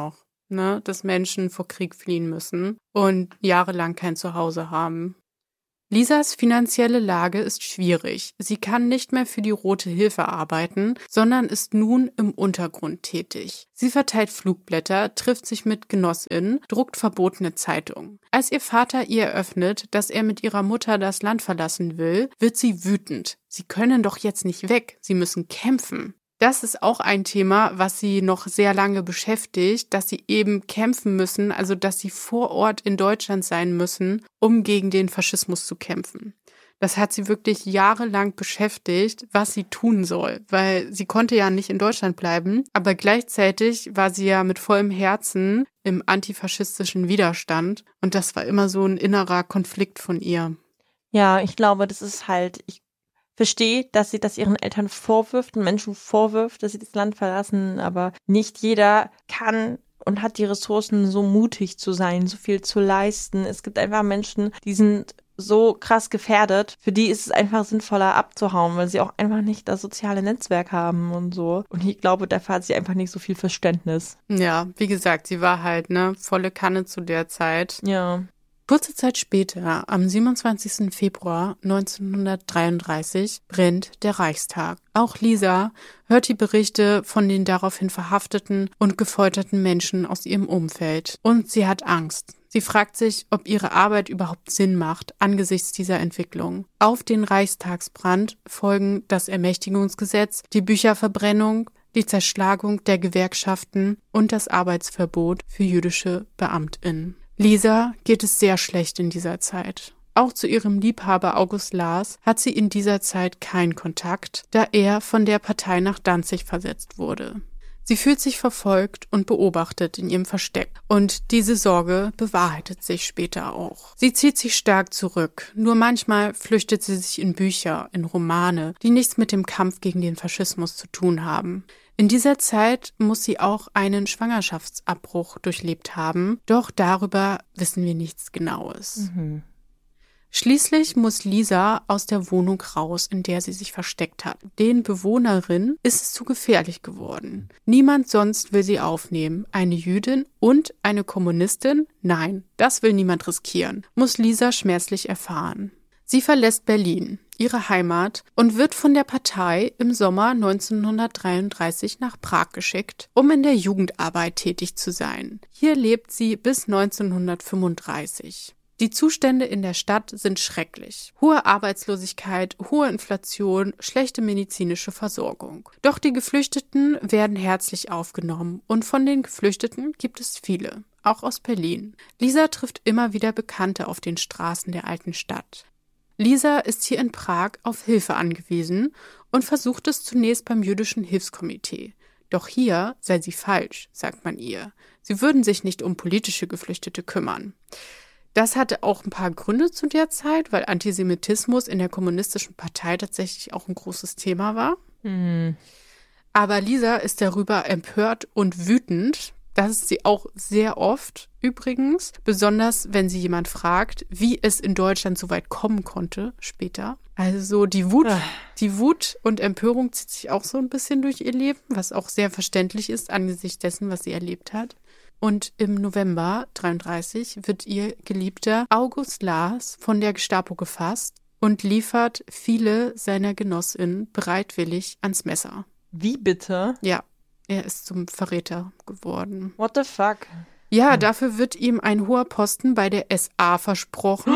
ne, dass Menschen vor Krieg fliehen müssen und jahrelang kein Zuhause haben. Lisas finanzielle Lage ist schwierig. Sie kann nicht mehr für die Rote Hilfe arbeiten, sondern ist nun im Untergrund tätig. Sie verteilt Flugblätter, trifft sich mit GenossInnen, druckt verbotene Zeitungen. Als ihr Vater ihr eröffnet, dass er mit ihrer Mutter das Land verlassen will, wird sie wütend. Sie können doch jetzt nicht weg, sie müssen kämpfen. Das ist auch ein Thema, was sie noch sehr lange beschäftigt, dass sie eben kämpfen müssen, also dass sie vor Ort in Deutschland sein müssen, um gegen den Faschismus zu kämpfen. Das hat sie wirklich jahrelang beschäftigt, was sie tun soll, weil sie konnte ja nicht in Deutschland bleiben, aber gleichzeitig war sie ja mit vollem Herzen im antifaschistischen Widerstand und das war immer so ein innerer Konflikt von ihr. Ja, ich glaube, das ist halt, ich verstehe, dass sie das ihren Eltern vorwirft und Menschen vorwirft, dass sie das Land verlassen, aber nicht jeder kann und hat die Ressourcen, so mutig zu sein, so viel zu leisten. Es gibt einfach Menschen, die sind so krass gefährdet, für die ist es einfach sinnvoller abzuhauen, weil sie auch einfach nicht das soziale Netzwerk haben und so. Und ich glaube, dafür hat sie einfach nicht so viel Verständnis. Ja, wie gesagt, sie war halt, volle Kanne zu der Zeit. Ja. Kurze Zeit später, am 27. Februar 1933, brennt der Reichstag. Auch Lisa hört die Berichte von den daraufhin verhafteten und gefolterten Menschen aus ihrem Umfeld. Und sie hat Angst. Sie fragt sich, ob ihre Arbeit überhaupt Sinn macht angesichts dieser Entwicklung. Auf den Reichstagsbrand folgen das Ermächtigungsgesetz, die Bücherverbrennung, die Zerschlagung der Gewerkschaften und das Arbeitsverbot für jüdische BeamtInnen. Lisa geht es sehr schlecht in dieser Zeit. Auch zu ihrem Liebhaber August Lars hat sie in dieser Zeit keinen Kontakt, da er von der Partei nach Danzig versetzt wurde. Sie fühlt sich verfolgt und beobachtet in ihrem Versteck. Und diese Sorge bewahrheitet sich später auch. Sie zieht sich stark zurück. Nur manchmal flüchtet sie sich in Bücher, in Romane, die nichts mit dem Kampf gegen den Faschismus zu tun haben. In dieser Zeit muss sie auch einen Schwangerschaftsabbruch durchlebt haben, doch darüber wissen wir nichts Genaues. Schließlich muss Lisa aus der Wohnung raus, in der sie sich versteckt hat. Den Bewohnerinnen ist es zu gefährlich geworden. Niemand sonst will sie aufnehmen. Eine Jüdin und eine Kommunistin? Nein, das will niemand riskieren, muss Lisa schmerzlich erfahren. Sie verlässt Berlin, ihre Heimat, und wird von der Partei im Sommer 1933 nach Prag geschickt, um in der Jugendarbeit tätig zu sein. Hier lebt sie bis 1935. Die Zustände in der Stadt sind schrecklich. Hohe Arbeitslosigkeit, hohe Inflation, schlechte medizinische Versorgung. Doch die Geflüchteten werden herzlich aufgenommen und von den Geflüchteten gibt es viele, auch aus Berlin. Lisa trifft immer wieder Bekannte auf den Straßen der alten Stadt. Lisa ist hier in Prag auf Hilfe angewiesen und versucht es zunächst beim jüdischen Hilfskomitee. Doch hier sei sie falsch, sagt man ihr. Sie würden sich nicht um politische Geflüchtete kümmern. Das hatte auch ein paar Gründe zu der Zeit, weil Antisemitismus in der kommunistischen Partei tatsächlich auch ein großes Thema war. Aber Lisa ist darüber empört und wütend. Das ist sie auch sehr oft übrigens, besonders wenn sie jemand fragt, wie es in Deutschland so weit kommen konnte später. Also die Wut und Empörung zieht sich auch so ein bisschen durch ihr Leben, was auch sehr verständlich ist angesichts dessen, was sie erlebt hat. Und im November 1933 wird ihr Geliebter August Lars von der Gestapo gefasst und liefert viele seiner GenossInnen bereitwillig ans Messer. Wie bitte? Ja, er ist zum Verräter geworden. What the fuck? Ja, dafür wird ihm ein hoher Posten bei der SA versprochen.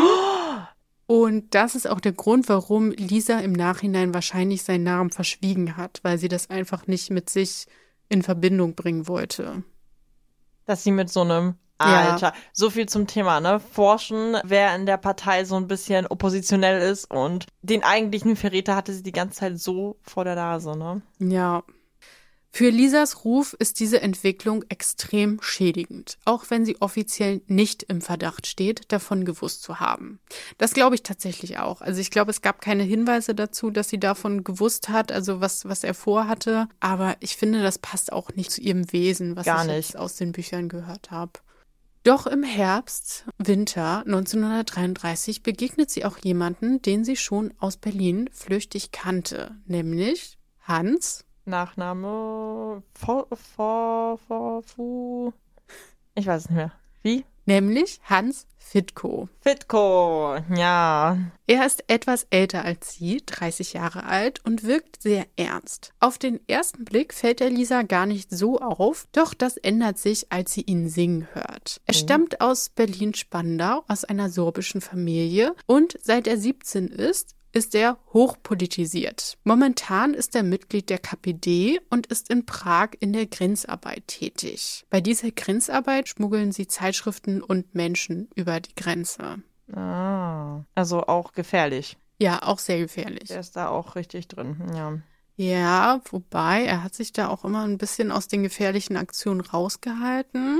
Und das ist auch der Grund, warum Lisa im Nachhinein wahrscheinlich seinen Namen verschwiegen hat, weil sie das einfach nicht mit sich in Verbindung bringen wollte. Dass sie mit so einem Alter, so viel zum Thema, ne? Forschen, wer in der Partei so ein bisschen oppositionell ist und den eigentlichen Verräter hatte sie die ganze Zeit so vor der Nase, ne? Ja. Für Lisas Ruf ist diese Entwicklung extrem schädigend, auch wenn sie offiziell nicht im Verdacht steht, davon gewusst zu haben. Das glaube ich tatsächlich auch. Also ich glaube, es gab keine Hinweise dazu, dass sie davon gewusst hat, also was er vorhatte. Aber ich finde, das passt auch nicht zu ihrem Wesen, was ich jetzt aus den Büchern gehört habe. Doch im Herbst, Winter 1933 begegnet sie auch jemanden, den sie schon aus Berlin flüchtig kannte, nämlich Hans. Nachname Ich weiß es nicht mehr. Wie? Nämlich Hans Fitko. Fitko, ja. Er ist etwas älter als sie, 30 Jahre alt und wirkt sehr ernst. Auf den ersten Blick fällt der Lisa gar nicht so auf, doch das ändert sich, als sie ihn singen hört. Er stammt aus Berlin-Spandau, aus einer sorbischen Familie und seit er 17 ist er hochpolitisiert. Momentan ist er Mitglied der KPD und ist in Prag in der Grenzarbeit tätig. Bei dieser Grenzarbeit schmuggeln sie Zeitschriften und Menschen über die Grenze. Ah, also auch gefährlich. Ja, auch sehr gefährlich. Der ist da auch richtig drin, ja. Ja, wobei er hat sich da auch immer ein bisschen aus den gefährlichen Aktionen rausgehalten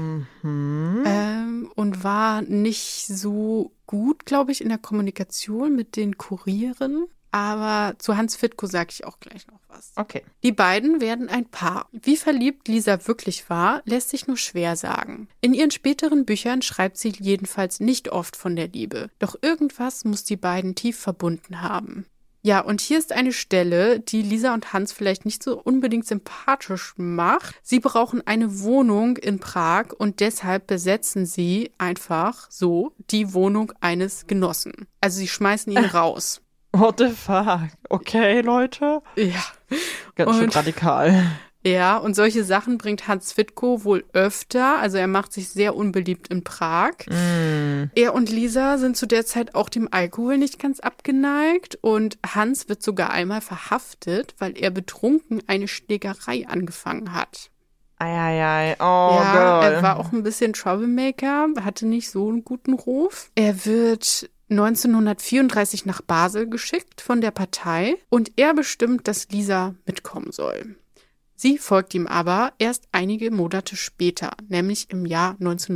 und war nicht so gut, glaube ich, in der Kommunikation mit den Kurieren. Aber zu Hans Fitko sage ich auch gleich noch was. Okay. Die beiden werden ein Paar. Wie verliebt Lisa wirklich war, lässt sich nur schwer sagen. In ihren späteren Büchern schreibt sie jedenfalls nicht oft von der Liebe. Doch irgendwas muss die beiden tief verbunden haben. Ja, und hier ist eine Stelle, die Lisa und Hans vielleicht nicht so unbedingt sympathisch macht. Sie brauchen eine Wohnung in Prag und deshalb besetzen sie einfach so die Wohnung eines Genossen. Also sie schmeißen ihn raus. What the fuck? Okay, Leute. Ja. Ganz schön radikal. Ja, und solche Sachen bringt Hans Fitko wohl öfter. Also er macht sich sehr unbeliebt in Prag. Er und Lisa sind zu der Zeit auch dem Alkohol nicht ganz abgeneigt. Und Hans wird sogar einmal verhaftet, weil er betrunken eine Schlägerei angefangen hat. Eieiei, oh ja, girl. Er war auch ein bisschen Troublemaker, hatte nicht so einen guten Ruf. Er wird 1934 nach Basel geschickt von der Partei und er bestimmt, dass Lisa mitkommen soll. Sie folgt ihm aber erst einige Monate später, nämlich im Jahr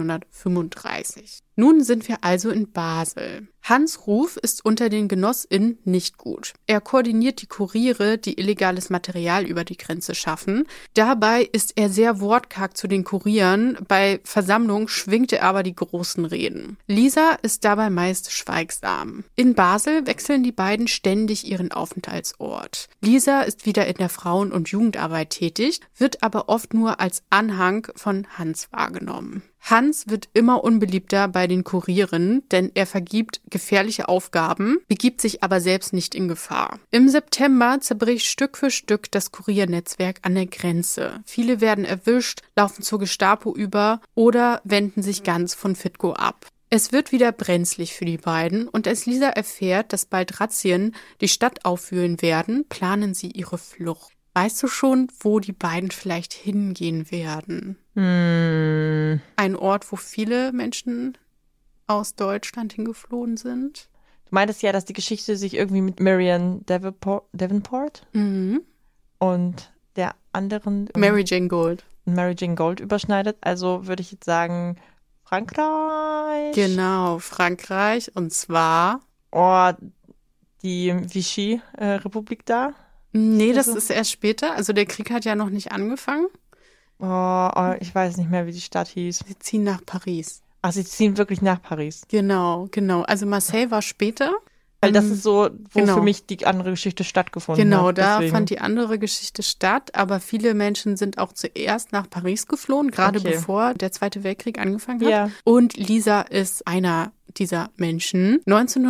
1935. Nun sind wir also in Basel. Hans' Ruf ist unter den GenossInnen nicht gut. Er koordiniert die Kuriere, die illegales Material über die Grenze schaffen. Dabei ist er sehr wortkarg zu den Kurieren. Bei Versammlungen schwingt er aber die großen Reden. Lisa ist dabei meist schweigsam. In Basel wechseln die beiden ständig ihren Aufenthaltsort. Lisa ist wieder in der Frauen- und Jugendarbeit tätig, wird aber oft nur als Anhang von Hans wahrgenommen. Hans wird immer unbeliebter bei den Kurieren, denn er vergibt gefährliche Aufgaben, begibt sich aber selbst nicht in Gefahr. Im September zerbricht Stück für Stück das Kuriernetzwerk an der Grenze. Viele werden erwischt, laufen zur Gestapo über oder wenden sich ganz von Fitko ab. Es wird wieder brenzlig für die beiden und als Lisa erfährt, dass bald Razzien die Stadt aufwühlen werden, planen sie ihre Flucht. Weißt du schon, wo die beiden vielleicht hingehen werden? Ein Ort, wo viele Menschen aus Deutschland hingeflohen sind. Du meintest ja, dass die Geschichte sich irgendwie mit Marian Davenport und der anderen Mary Jane Gold überschneidet. Also würde ich jetzt sagen Frankreich. Genau, Frankreich. Und zwar die Vichy-Republik da. Nee, das ist erst später. Also der Krieg hat ja noch nicht angefangen. Ich weiß nicht mehr, wie die Stadt hieß. Sie ziehen nach Paris. Ach, sie ziehen wirklich nach Paris. Genau. Also Marseille war später. Weil das ist so, wo für mich die andere Geschichte stattgefunden hat. Genau, da fand die andere Geschichte statt. Aber viele Menschen sind auch zuerst nach Paris geflohen, gerade bevor der Zweite Weltkrieg angefangen hat. Ja. Und Lisa ist einer dieser Menschen.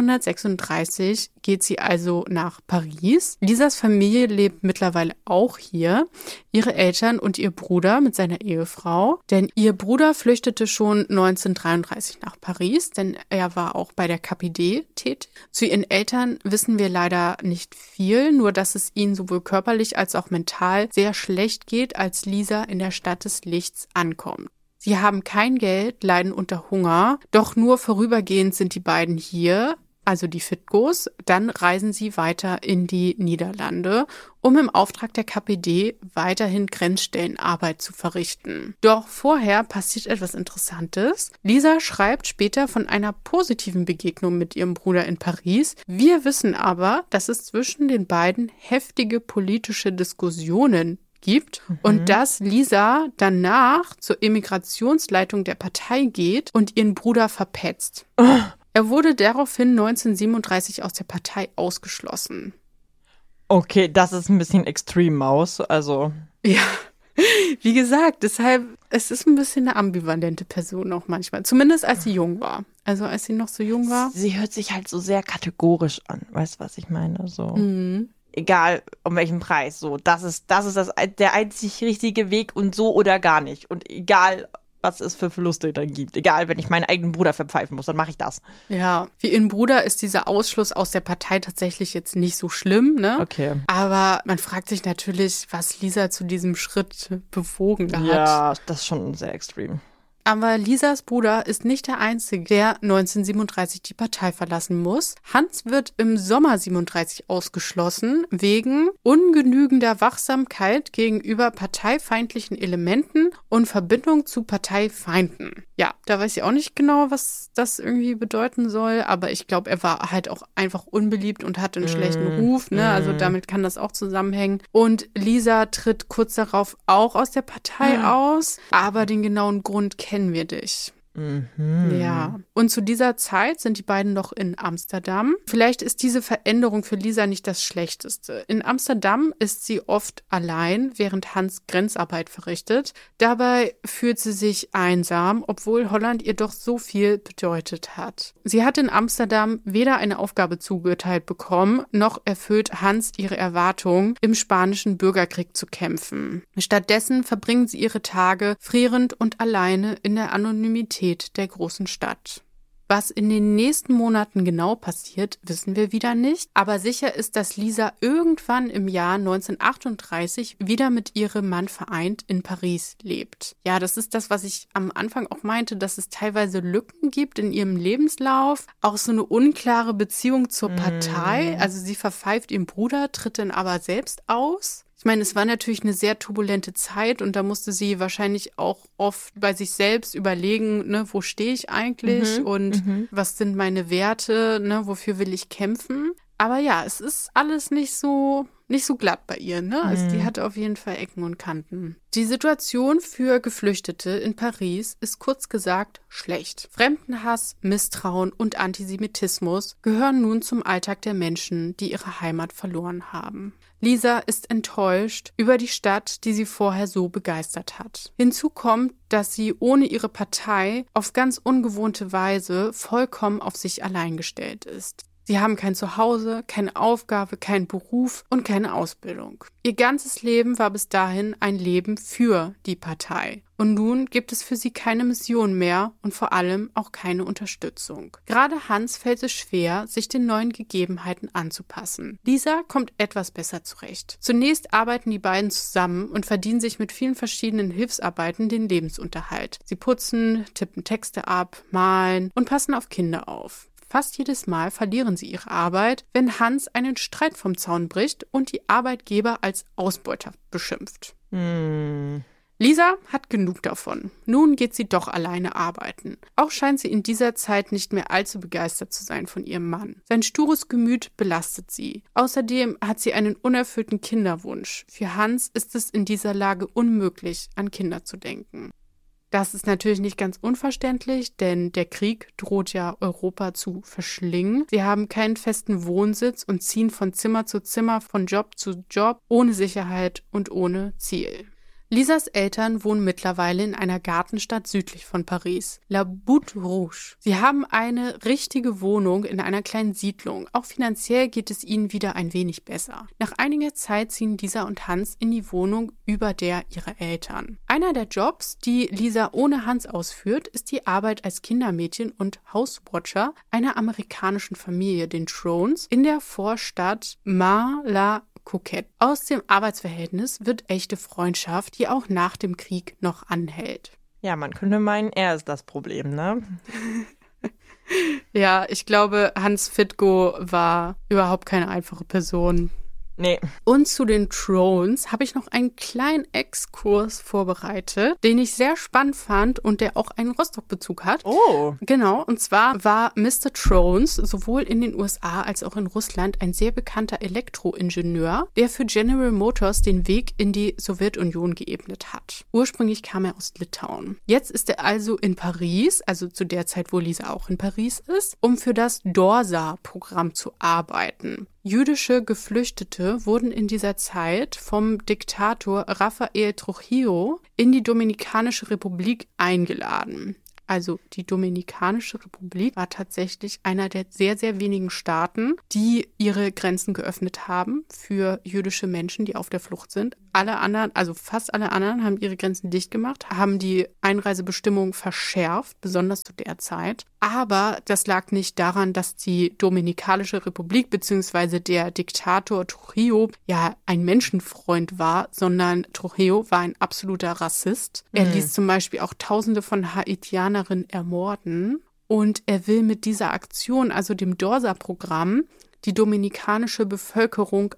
1936 geht sie also nach Paris. Lisas Familie lebt mittlerweile auch hier. Ihre Eltern und ihr Bruder mit seiner Ehefrau. Denn ihr Bruder flüchtete schon 1933 nach Paris, denn er war auch bei der KPD tätig. Zu ihren Eltern wissen wir leider nicht viel, nur dass es ihnen sowohl körperlich als auch mental sehr schlecht geht, als Lisa in der Stadt des Lichts ankommt. Sie haben kein Geld, leiden unter Hunger, doch nur vorübergehend sind die beiden hier, also die Fitkos. Dann reisen sie weiter in die Niederlande, um im Auftrag der KPD weiterhin Grenzstellenarbeit zu verrichten. Doch vorher passiert etwas Interessantes. Lisa schreibt später von einer positiven Begegnung mit ihrem Bruder in Paris. Wir wissen aber, dass es zwischen den beiden heftige politische Diskussionen gibt und dass Lisa danach zur Emigrationsleitung der Partei geht und ihren Bruder verpetzt. Er wurde daraufhin 1937 aus der Partei ausgeschlossen. Okay, das ist ein bisschen extrem, Maus. Also ja, Wie gesagt, deshalb, es ist ein bisschen eine ambivalente Person auch manchmal. Zumindest als sie jung war. Also als sie noch so jung war. Sie hört sich halt so sehr kategorisch an. Weißt du, was ich meine? So. Egal um welchen Preis. So, das ist der einzig richtige Weg und so oder gar nicht. Und egal, was es für Verluste dann gibt. Egal, wenn ich meinen eigenen Bruder verpfeifen muss, dann mache ich das. Ja, für ihren Bruder ist dieser Ausschluss aus der Partei tatsächlich jetzt nicht so schlimm, ne? Okay. Aber man fragt sich natürlich, was Lisa zu diesem Schritt bewogen hat. Ja, das ist schon sehr extrem. Aber Lisas Bruder ist nicht der Einzige, der 1937 die Partei verlassen muss. Hans wird im Sommer 37 ausgeschlossen, wegen ungenügender Wachsamkeit gegenüber parteifeindlichen Elementen und Verbindung zu Parteifeinden. Ja, da weiß ich auch nicht genau, was das irgendwie bedeuten soll, aber ich glaube, er war halt auch einfach unbeliebt und hatte einen schlechten Ruf, ne? Also damit kann das auch zusammenhängen. Und Lisa tritt kurz darauf auch aus der Partei aus, aber den genauen Grund kennen wir nicht. Ja. Und zu dieser Zeit sind die beiden noch in Amsterdam. Vielleicht ist diese Veränderung für Lisa nicht das Schlechteste. In Amsterdam ist sie oft allein, während Hans Grenzarbeit verrichtet. Dabei fühlt sie sich einsam, obwohl Holland ihr doch so viel bedeutet hat. Sie hat in Amsterdam weder eine Aufgabe zugeteilt bekommen, noch erfüllt Hans ihre Erwartung, im spanischen Bürgerkrieg zu kämpfen. Stattdessen verbringt sie ihre Tage frierend und alleine in der Anonymität der großen Stadt. Was in den nächsten Monaten genau passiert, wissen wir wieder nicht. Aber sicher ist, dass Lisa irgendwann im Jahr 1938 wieder mit ihrem Mann vereint in Paris lebt. Ja, das ist das, was ich am Anfang auch meinte, dass es teilweise Lücken gibt in ihrem Lebenslauf. Auch so eine unklare Beziehung zur Partei. Also sie verpfeift ihren Bruder, tritt dann aber selbst aus. Ich meine, es war natürlich eine sehr turbulente Zeit und da musste sie wahrscheinlich auch oft bei sich selbst überlegen, ne, wo stehe ich eigentlich und was sind meine Werte, ne, wofür will ich kämpfen. Aber ja, es ist alles nicht so glatt bei ihr, ne? Also die hatte auf jeden Fall Ecken und Kanten. Die Situation für Geflüchtete in Paris ist kurz gesagt schlecht. Fremdenhass, Misstrauen und Antisemitismus gehören nun zum Alltag der Menschen, die ihre Heimat verloren haben. Lisa ist enttäuscht über die Stadt, die sie vorher so begeistert hat. Hinzu kommt, dass sie ohne ihre Partei auf ganz ungewohnte Weise vollkommen auf sich allein gestellt ist. Sie haben kein Zuhause, keine Aufgabe, keinen Beruf und keine Ausbildung. Ihr ganzes Leben war bis dahin ein Leben für die Partei. Und nun gibt es für sie keine Mission mehr und vor allem auch keine Unterstützung. Gerade Hans fällt es schwer, sich den neuen Gegebenheiten anzupassen. Lisa kommt etwas besser zurecht. Zunächst arbeiten die beiden zusammen und verdienen sich mit vielen verschiedenen Hilfsarbeiten den Lebensunterhalt. Sie putzen, tippen Texte ab, malen und passen auf Kinder auf. Fast jedes Mal verlieren sie ihre Arbeit, wenn Hans einen Streit vom Zaun bricht und die Arbeitgeber als Ausbeuter beschimpft. Lisa hat genug davon. Nun geht sie doch alleine arbeiten. Auch scheint sie in dieser Zeit nicht mehr allzu begeistert zu sein von ihrem Mann. Sein stures Gemüt belastet sie. Außerdem hat sie einen unerfüllten Kinderwunsch. Für Hans ist es in dieser Lage unmöglich, an Kinder zu denken. Das ist natürlich nicht ganz unverständlich, denn der Krieg droht ja Europa zu verschlingen. Sie haben keinen festen Wohnsitz und ziehen von Zimmer zu Zimmer, von Job zu Job, ohne Sicherheit und ohne Ziel. Lisas Eltern wohnen mittlerweile in einer Gartenstadt südlich von Paris, La Butte Rouge. Sie haben eine richtige Wohnung in einer kleinen Siedlung. Auch finanziell geht es ihnen wieder ein wenig besser. Nach einiger Zeit ziehen Lisa und Hans in die Wohnung über der ihrer Eltern. Einer der Jobs, die Lisa ohne Hans ausführt, ist die Arbeit als Kindermädchen und Hauswatcher einer amerikanischen Familie, den Trones, in der Vorstadt Mar-la Coquette. Aus dem Arbeitsverhältnis wird echte Freundschaft, die auch nach dem Krieg noch anhält. Ja, man könnte meinen, er ist das Problem, ne? Ja, ich glaube, Hans Fitgo war überhaupt keine einfache Person. Nee. Und zu den Trones habe ich noch einen kleinen Exkurs vorbereitet, den ich sehr spannend fand und der auch einen Rostock-Bezug hat. Oh. Genau, und zwar war Mr. Trones sowohl in den USA als auch in Russland ein sehr bekannter Elektroingenieur, der für General Motors den Weg in die Sowjetunion geebnet hat. Ursprünglich kam er aus Litauen. Jetzt ist er also in Paris, also zu der Zeit, wo Lisa auch in Paris ist, um für das DORSA-Programm zu arbeiten. Jüdische Geflüchtete wurden in dieser Zeit vom Diktator Rafael Trujillo in die Dominikanische Republik eingeladen. Also die Dominikanische Republik war tatsächlich einer der sehr, sehr wenigen Staaten, die ihre Grenzen geöffnet haben für jüdische Menschen, die auf der Flucht sind. Alle anderen, also fast alle anderen, haben ihre Grenzen dicht gemacht, haben die Einreisebestimmungen verschärft, besonders zu der Zeit. Aber das lag nicht daran, dass die Dominikanische Republik bzw. der Diktator Trujillo ja ein Menschenfreund war, sondern Trujillo war ein absoluter Rassist. Er ließ zum Beispiel auch Tausende von Haitianerinnen ermorden. Und er will mit dieser Aktion, also dem Dorsa-Programm, die dominikanische Bevölkerung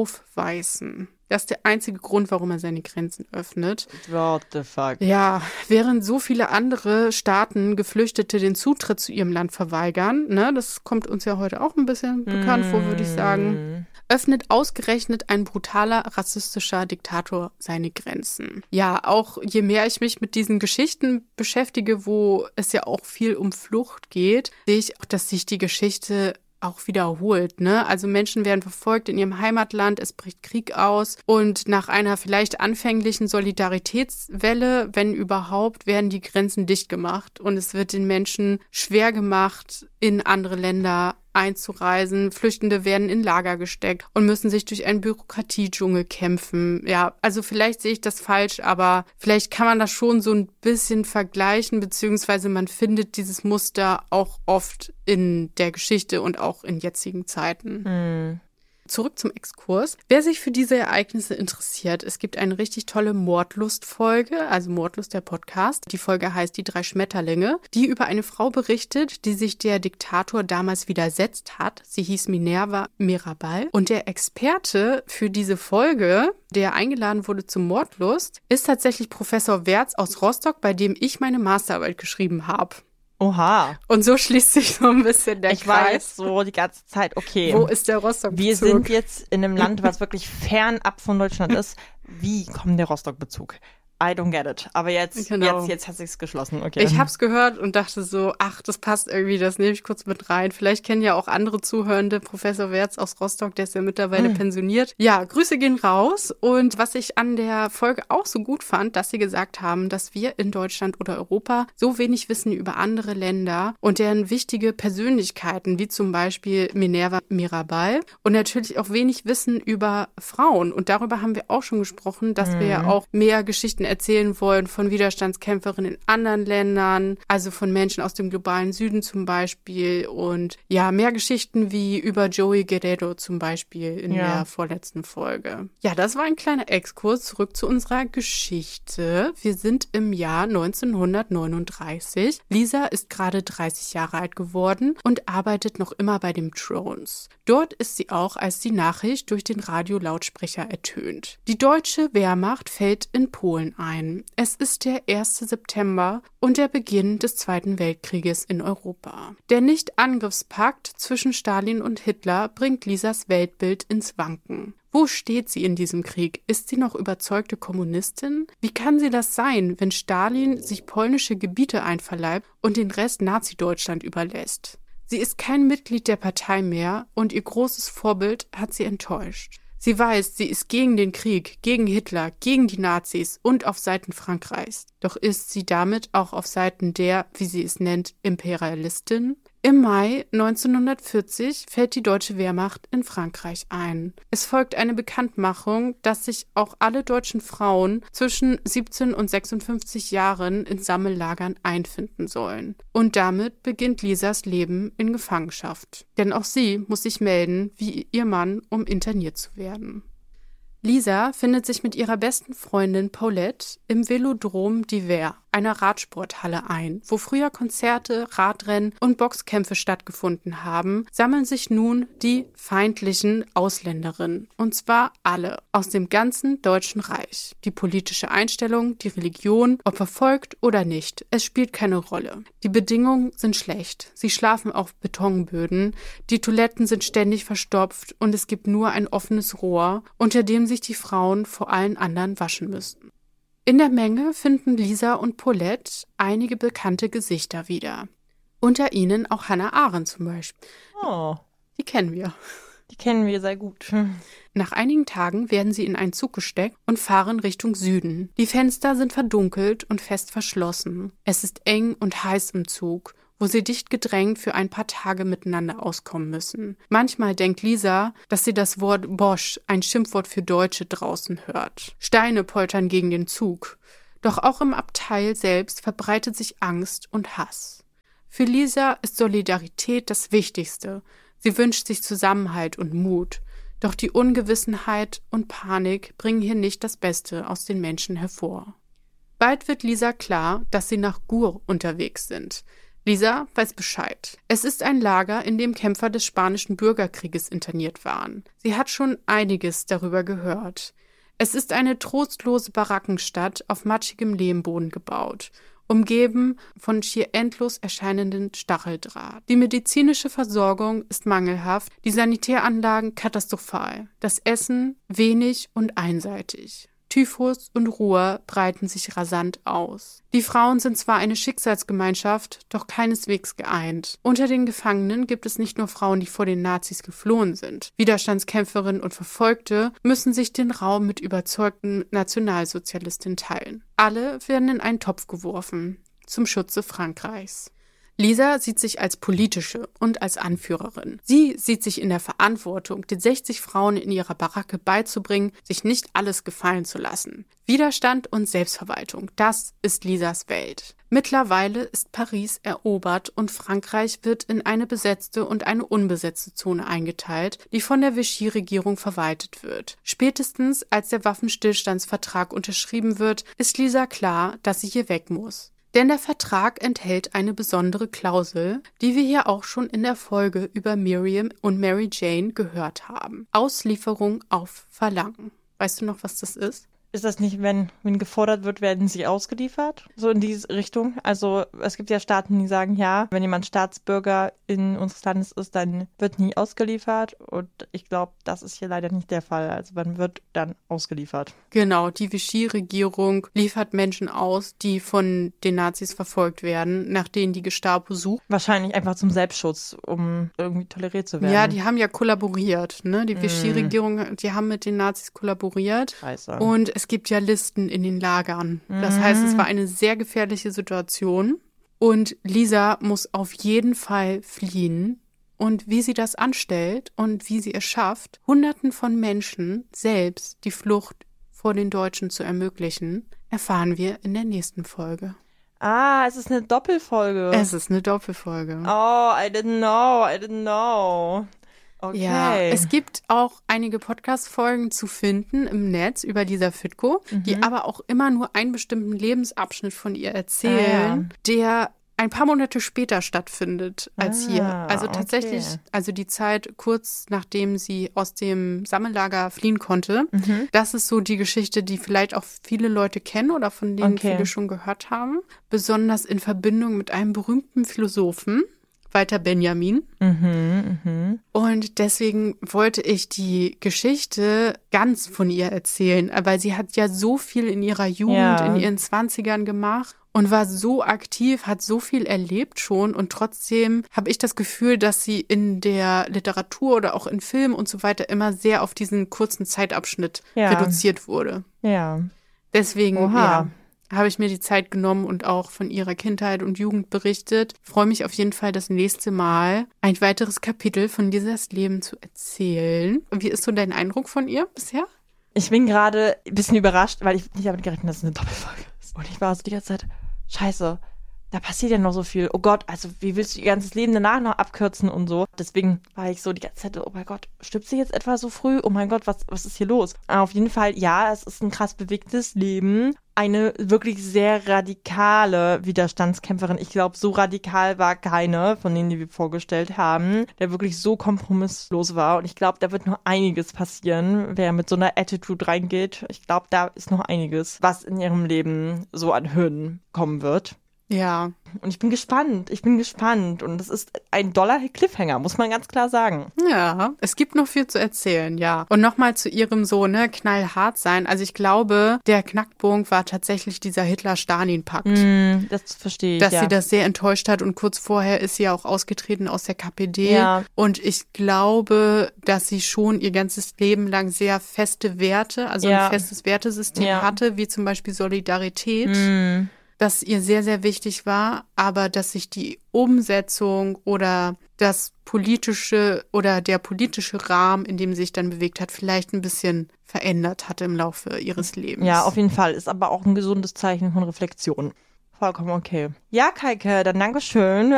aufweisen. Das ist der einzige Grund, warum er seine Grenzen öffnet. What the fuck? Ja, während so viele andere Staaten Geflüchtete den Zutritt zu ihrem Land verweigern, ne, das kommt uns ja heute auch ein bisschen bekannt vor, würde ich sagen, öffnet ausgerechnet ein brutaler, rassistischer Diktator seine Grenzen. Ja, auch je mehr ich mich mit diesen Geschichten beschäftige, wo es ja auch viel um Flucht geht, sehe ich auch, dass sich die Geschichte auch wiederholt, ne? Also Menschen werden verfolgt in ihrem Heimatland, es bricht Krieg aus und nach einer vielleicht anfänglichen Solidaritätswelle, wenn überhaupt, werden die Grenzen dicht gemacht und es wird den Menschen schwer gemacht, in andere Länder einzureisen. Flüchtende werden in Lager gesteckt und müssen sich durch einen Bürokratiedschungel kämpfen. Ja, also vielleicht sehe ich das falsch, aber vielleicht kann man das schon so ein bisschen vergleichen, beziehungsweise man findet dieses Muster auch oft in der Geschichte und auch in jetzigen Zeiten. Zurück zum Exkurs. Wer sich für diese Ereignisse interessiert, es gibt eine richtig tolle Mordlust-Folge, also Mordlust, der Podcast. Die Folge heißt Die 3 Schmetterlinge, die über eine Frau berichtet, die sich der Diktator damals widersetzt hat. Sie hieß Minerva Mirabal. Und der Experte für diese Folge, der eingeladen wurde zum Mordlust, ist tatsächlich Professor Wertz aus Rostock, bei dem ich meine Masterarbeit geschrieben habe. Oha. Und so schließt sich so ein bisschen der Kreis. Ich war jetzt so die ganze Zeit, okay. Wo ist der Rostock-Bezug? Wir sind jetzt in einem Land, was wirklich fernab von Deutschland ist. Wie kommt der Rostock-Bezug? I don't get it. Aber jetzt hat sich's geschlossen. Okay. Ich hab's gehört und dachte so, ach, das passt irgendwie, das nehme ich kurz mit rein. Vielleicht kennen ja auch andere Zuhörende Professor Wertz aus Rostock, der ist ja mittlerweile pensioniert. Ja, Grüße gehen raus. Und was ich an der Folge auch so gut fand, dass sie gesagt haben, dass wir in Deutschland oder Europa so wenig wissen über andere Länder und deren wichtige Persönlichkeiten, wie zum Beispiel Minerva Mirabal und natürlich auch wenig wissen über Frauen. Und darüber haben wir auch schon gesprochen, dass wir ja auch mehr Geschichten erzählen wollen von Widerstandskämpferinnen in anderen Ländern, also von Menschen aus dem globalen Süden zum Beispiel und ja, mehr Geschichten wie über Joey Guerrero zum Beispiel in der vorletzten Folge. Ja, das war ein kleiner Exkurs zurück zu unserer Geschichte. Wir sind im Jahr 1939. Lisa ist gerade 30 Jahre alt geworden und arbeitet noch immer bei den Drones. Dort ist sie auch, als die Nachricht durch den Radiolautsprecher ertönt. Die deutsche Wehrmacht fällt in Polen ein. Es ist der 1. September und der Beginn des Zweiten Weltkrieges in Europa. Der Nicht-Angriffspakt zwischen Stalin und Hitler bringt Lisas Weltbild ins Wanken. Wo steht sie in diesem Krieg? Ist sie noch überzeugte Kommunistin? Wie kann sie das sein, wenn Stalin sich polnische Gebiete einverleibt und den Rest Nazi-Deutschland überlässt? Sie ist kein Mitglied der Partei mehr und ihr großes Vorbild hat sie enttäuscht. Sie weiß, sie ist gegen den Krieg, gegen Hitler, gegen die Nazis und auf Seiten Frankreichs. Doch ist sie damit auch auf Seiten der, wie sie es nennt, Imperialistin? Im Mai 1940 fällt die deutsche Wehrmacht in Frankreich ein. Es folgt eine Bekanntmachung, dass sich auch alle deutschen Frauen zwischen 17 und 56 Jahren in Sammellagern einfinden sollen. Und damit beginnt Lisas Leben in Gefangenschaft. Denn auch sie muss sich melden, wie ihr Mann, um interniert zu werden. Lisa findet sich mit ihrer besten Freundin Paulette im Velodrom d'Hiver, einer Radsporthalle, ein. Wo früher Konzerte, Radrennen und Boxkämpfe stattgefunden haben, sammeln sich nun die feindlichen Ausländerinnen. Und zwar alle aus dem ganzen Deutschen Reich. Die politische Einstellung, die Religion, ob verfolgt oder nicht, es spielt keine Rolle. Die Bedingungen sind schlecht. Sie schlafen auf Betonböden, die Toiletten sind ständig verstopft und es gibt nur ein offenes Rohr, unter dem sich die Frauen vor allen anderen waschen müssen. In der Menge finden Lisa und Paulette einige bekannte Gesichter wieder. Unter ihnen auch Hannah Arendt zum Beispiel. Oh. Die kennen wir. Die kennen wir sehr gut. Nach einigen Tagen werden sie in einen Zug gesteckt und fahren Richtung Süden. Die Fenster sind verdunkelt und fest verschlossen. Es ist eng und heiß im Zug, wo sie dicht gedrängt für ein paar Tage miteinander auskommen müssen. Manchmal denkt Lisa, dass sie das Wort Bosch, ein Schimpfwort für Deutsche, draußen hört. Steine poltern gegen den Zug. Doch auch im Abteil selbst verbreitet sich Angst und Hass. Für Lisa ist Solidarität das Wichtigste. Sie wünscht sich Zusammenhalt und Mut. Doch die Ungewissenheit und Panik bringen hier nicht das Beste aus den Menschen hervor. Bald wird Lisa klar, dass sie nach Gur unterwegs sind. Lisa weiß Bescheid. Es ist ein Lager, in dem Kämpfer des Spanischen Bürgerkrieges interniert waren. Sie hat schon einiges darüber gehört. Es ist eine trostlose Barackenstadt auf matschigem Lehmboden gebaut, umgeben von schier endlos erscheinenden Stacheldraht. Die medizinische Versorgung ist mangelhaft, die Sanitäranlagen katastrophal, das Essen wenig und einseitig. Typhus und Ruhr breiten sich rasant aus. Die Frauen sind zwar eine Schicksalsgemeinschaft, doch keineswegs geeint. Unter den Gefangenen gibt es nicht nur Frauen, die vor den Nazis geflohen sind. Widerstandskämpferinnen und Verfolgte müssen sich den Raum mit überzeugten Nationalsozialistinnen teilen. Alle werden in einen Topf geworfen, zum Schutze Frankreichs. Lisa sieht sich als politische und als Anführerin. Sie sieht sich in der Verantwortung, den 60 Frauen in ihrer Baracke beizubringen, sich nicht alles gefallen zu lassen. Widerstand und Selbstverwaltung, das ist Lisas Welt. Mittlerweile ist Paris erobert und Frankreich wird in eine besetzte und eine unbesetzte Zone eingeteilt, die von der Vichy-Regierung verwaltet wird. Spätestens als der Waffenstillstandsvertrag unterschrieben wird, ist Lisa klar, dass sie hier weg muss. Denn der Vertrag enthält eine besondere Klausel, die wir hier auch schon in der Folge über Miriam und Mary Jane gehört haben. Auslieferung auf Verlangen. Weißt du noch, was das ist? Ist das nicht, wenn gefordert wird, werden sie ausgeliefert? So in diese Richtung? Also es gibt ja Staaten, die sagen, ja, wenn jemand Staatsbürger in unseres Landes ist, dann wird nie ausgeliefert. Und ich glaube, das ist hier leider nicht der Fall. Also man wird dann ausgeliefert. Genau, die Vichy-Regierung liefert Menschen aus, die von den Nazis verfolgt werden, nach denen die Gestapo sucht. Wahrscheinlich einfach zum Selbstschutz, um irgendwie toleriert zu werden. Ja, die haben ja kollaboriert, ne? Die Vichy-Regierung, die haben mit den Nazis kollaboriert. Scheiße. Und es gibt ja Listen in den Lagern. Das heißt, es war eine sehr gefährliche Situation. Und Lisa muss auf jeden Fall fliehen. Und wie sie das anstellt und wie sie es schafft, Hunderten von Menschen selbst die Flucht vor den Deutschen zu ermöglichen, erfahren wir in der nächsten Folge. Ah, es ist eine Doppelfolge. Es ist eine Doppelfolge. Oh, I didn't know. Okay. Ja, es gibt auch einige Podcast-Folgen zu finden im Netz über Lisa Fitko, die aber auch immer nur einen bestimmten Lebensabschnitt von ihr erzählen, der ein paar Monate später stattfindet als hier. Also tatsächlich, also die Zeit kurz nachdem sie aus dem Sammellager fliehen konnte. Das ist so die Geschichte, die vielleicht auch viele Leute kennen oder von denen viele schon gehört haben. Besonders in Verbindung mit einem berühmten Philosophen, Walter Benjamin. Und deswegen wollte ich die Geschichte ganz von ihr erzählen, weil sie hat ja so viel in ihrer Jugend, in ihren 20ern gemacht und war so aktiv, hat so viel erlebt schon und trotzdem habe ich das Gefühl, dass sie in der Literatur oder auch in Filmen und so weiter immer sehr auf diesen kurzen Zeitabschnitt reduziert wurde. Ja. Deswegen, habe ich mir die Zeit genommen und auch von ihrer Kindheit und Jugend berichtet. Ich freue mich auf jeden Fall, das nächste Mal ein weiteres Kapitel von Lisas Leben zu erzählen. Wie ist so dein Eindruck von ihr bisher? Ich bin gerade ein bisschen überrascht, weil ich nicht damit gerechnet habe, dass es eine Doppelfolge ist. Und ich war so die ganze Zeit, scheiße, da passiert ja noch so viel. Oh Gott, also wie willst du ihr ganzes Leben danach noch abkürzen und so? Deswegen war ich so die ganze Zeit, oh mein Gott, stirbt sie jetzt etwa so früh? Oh mein Gott, was ist hier los? Aber auf jeden Fall, ja, es ist ein krass bewegtes Leben. Eine wirklich sehr radikale Widerstandskämpferin. Ich glaube, so radikal war keine von denen, die wir vorgestellt haben, der wirklich so kompromisslos war. Und ich glaube, da wird noch einiges passieren, wer mit so einer Attitude reingeht. Ich glaube, da ist noch einiges, was in ihrem Leben so an Hürden kommen wird. Ja. Und ich bin gespannt. Und das ist ein Dollar-Cliffhanger, muss man ganz klar sagen. Ja, es gibt noch viel zu erzählen, ja. Und nochmal zu ihrem so, knallhart sein. Also ich glaube, der Knackpunkt war tatsächlich dieser Hitler-Stalin-Pakt. Das verstehe ich, Dass sie das sehr enttäuscht hat und kurz vorher ist sie ja auch ausgetreten aus der KPD. Ja. Und ich glaube, dass sie schon ihr ganzes Leben lang sehr feste Werte, also ein festes Wertesystem hatte, wie zum Beispiel Solidarität. Das ihr sehr, sehr wichtig war, aber dass sich die Umsetzung oder das politische oder der politische Rahmen, in dem sie sich dann bewegt hat, vielleicht ein bisschen verändert hatte im Laufe ihres Lebens. Ja, auf jeden Fall. Ist aber auch ein gesundes Zeichen von Reflexion. Vollkommen okay. Ja, Kaike, dann Dankeschön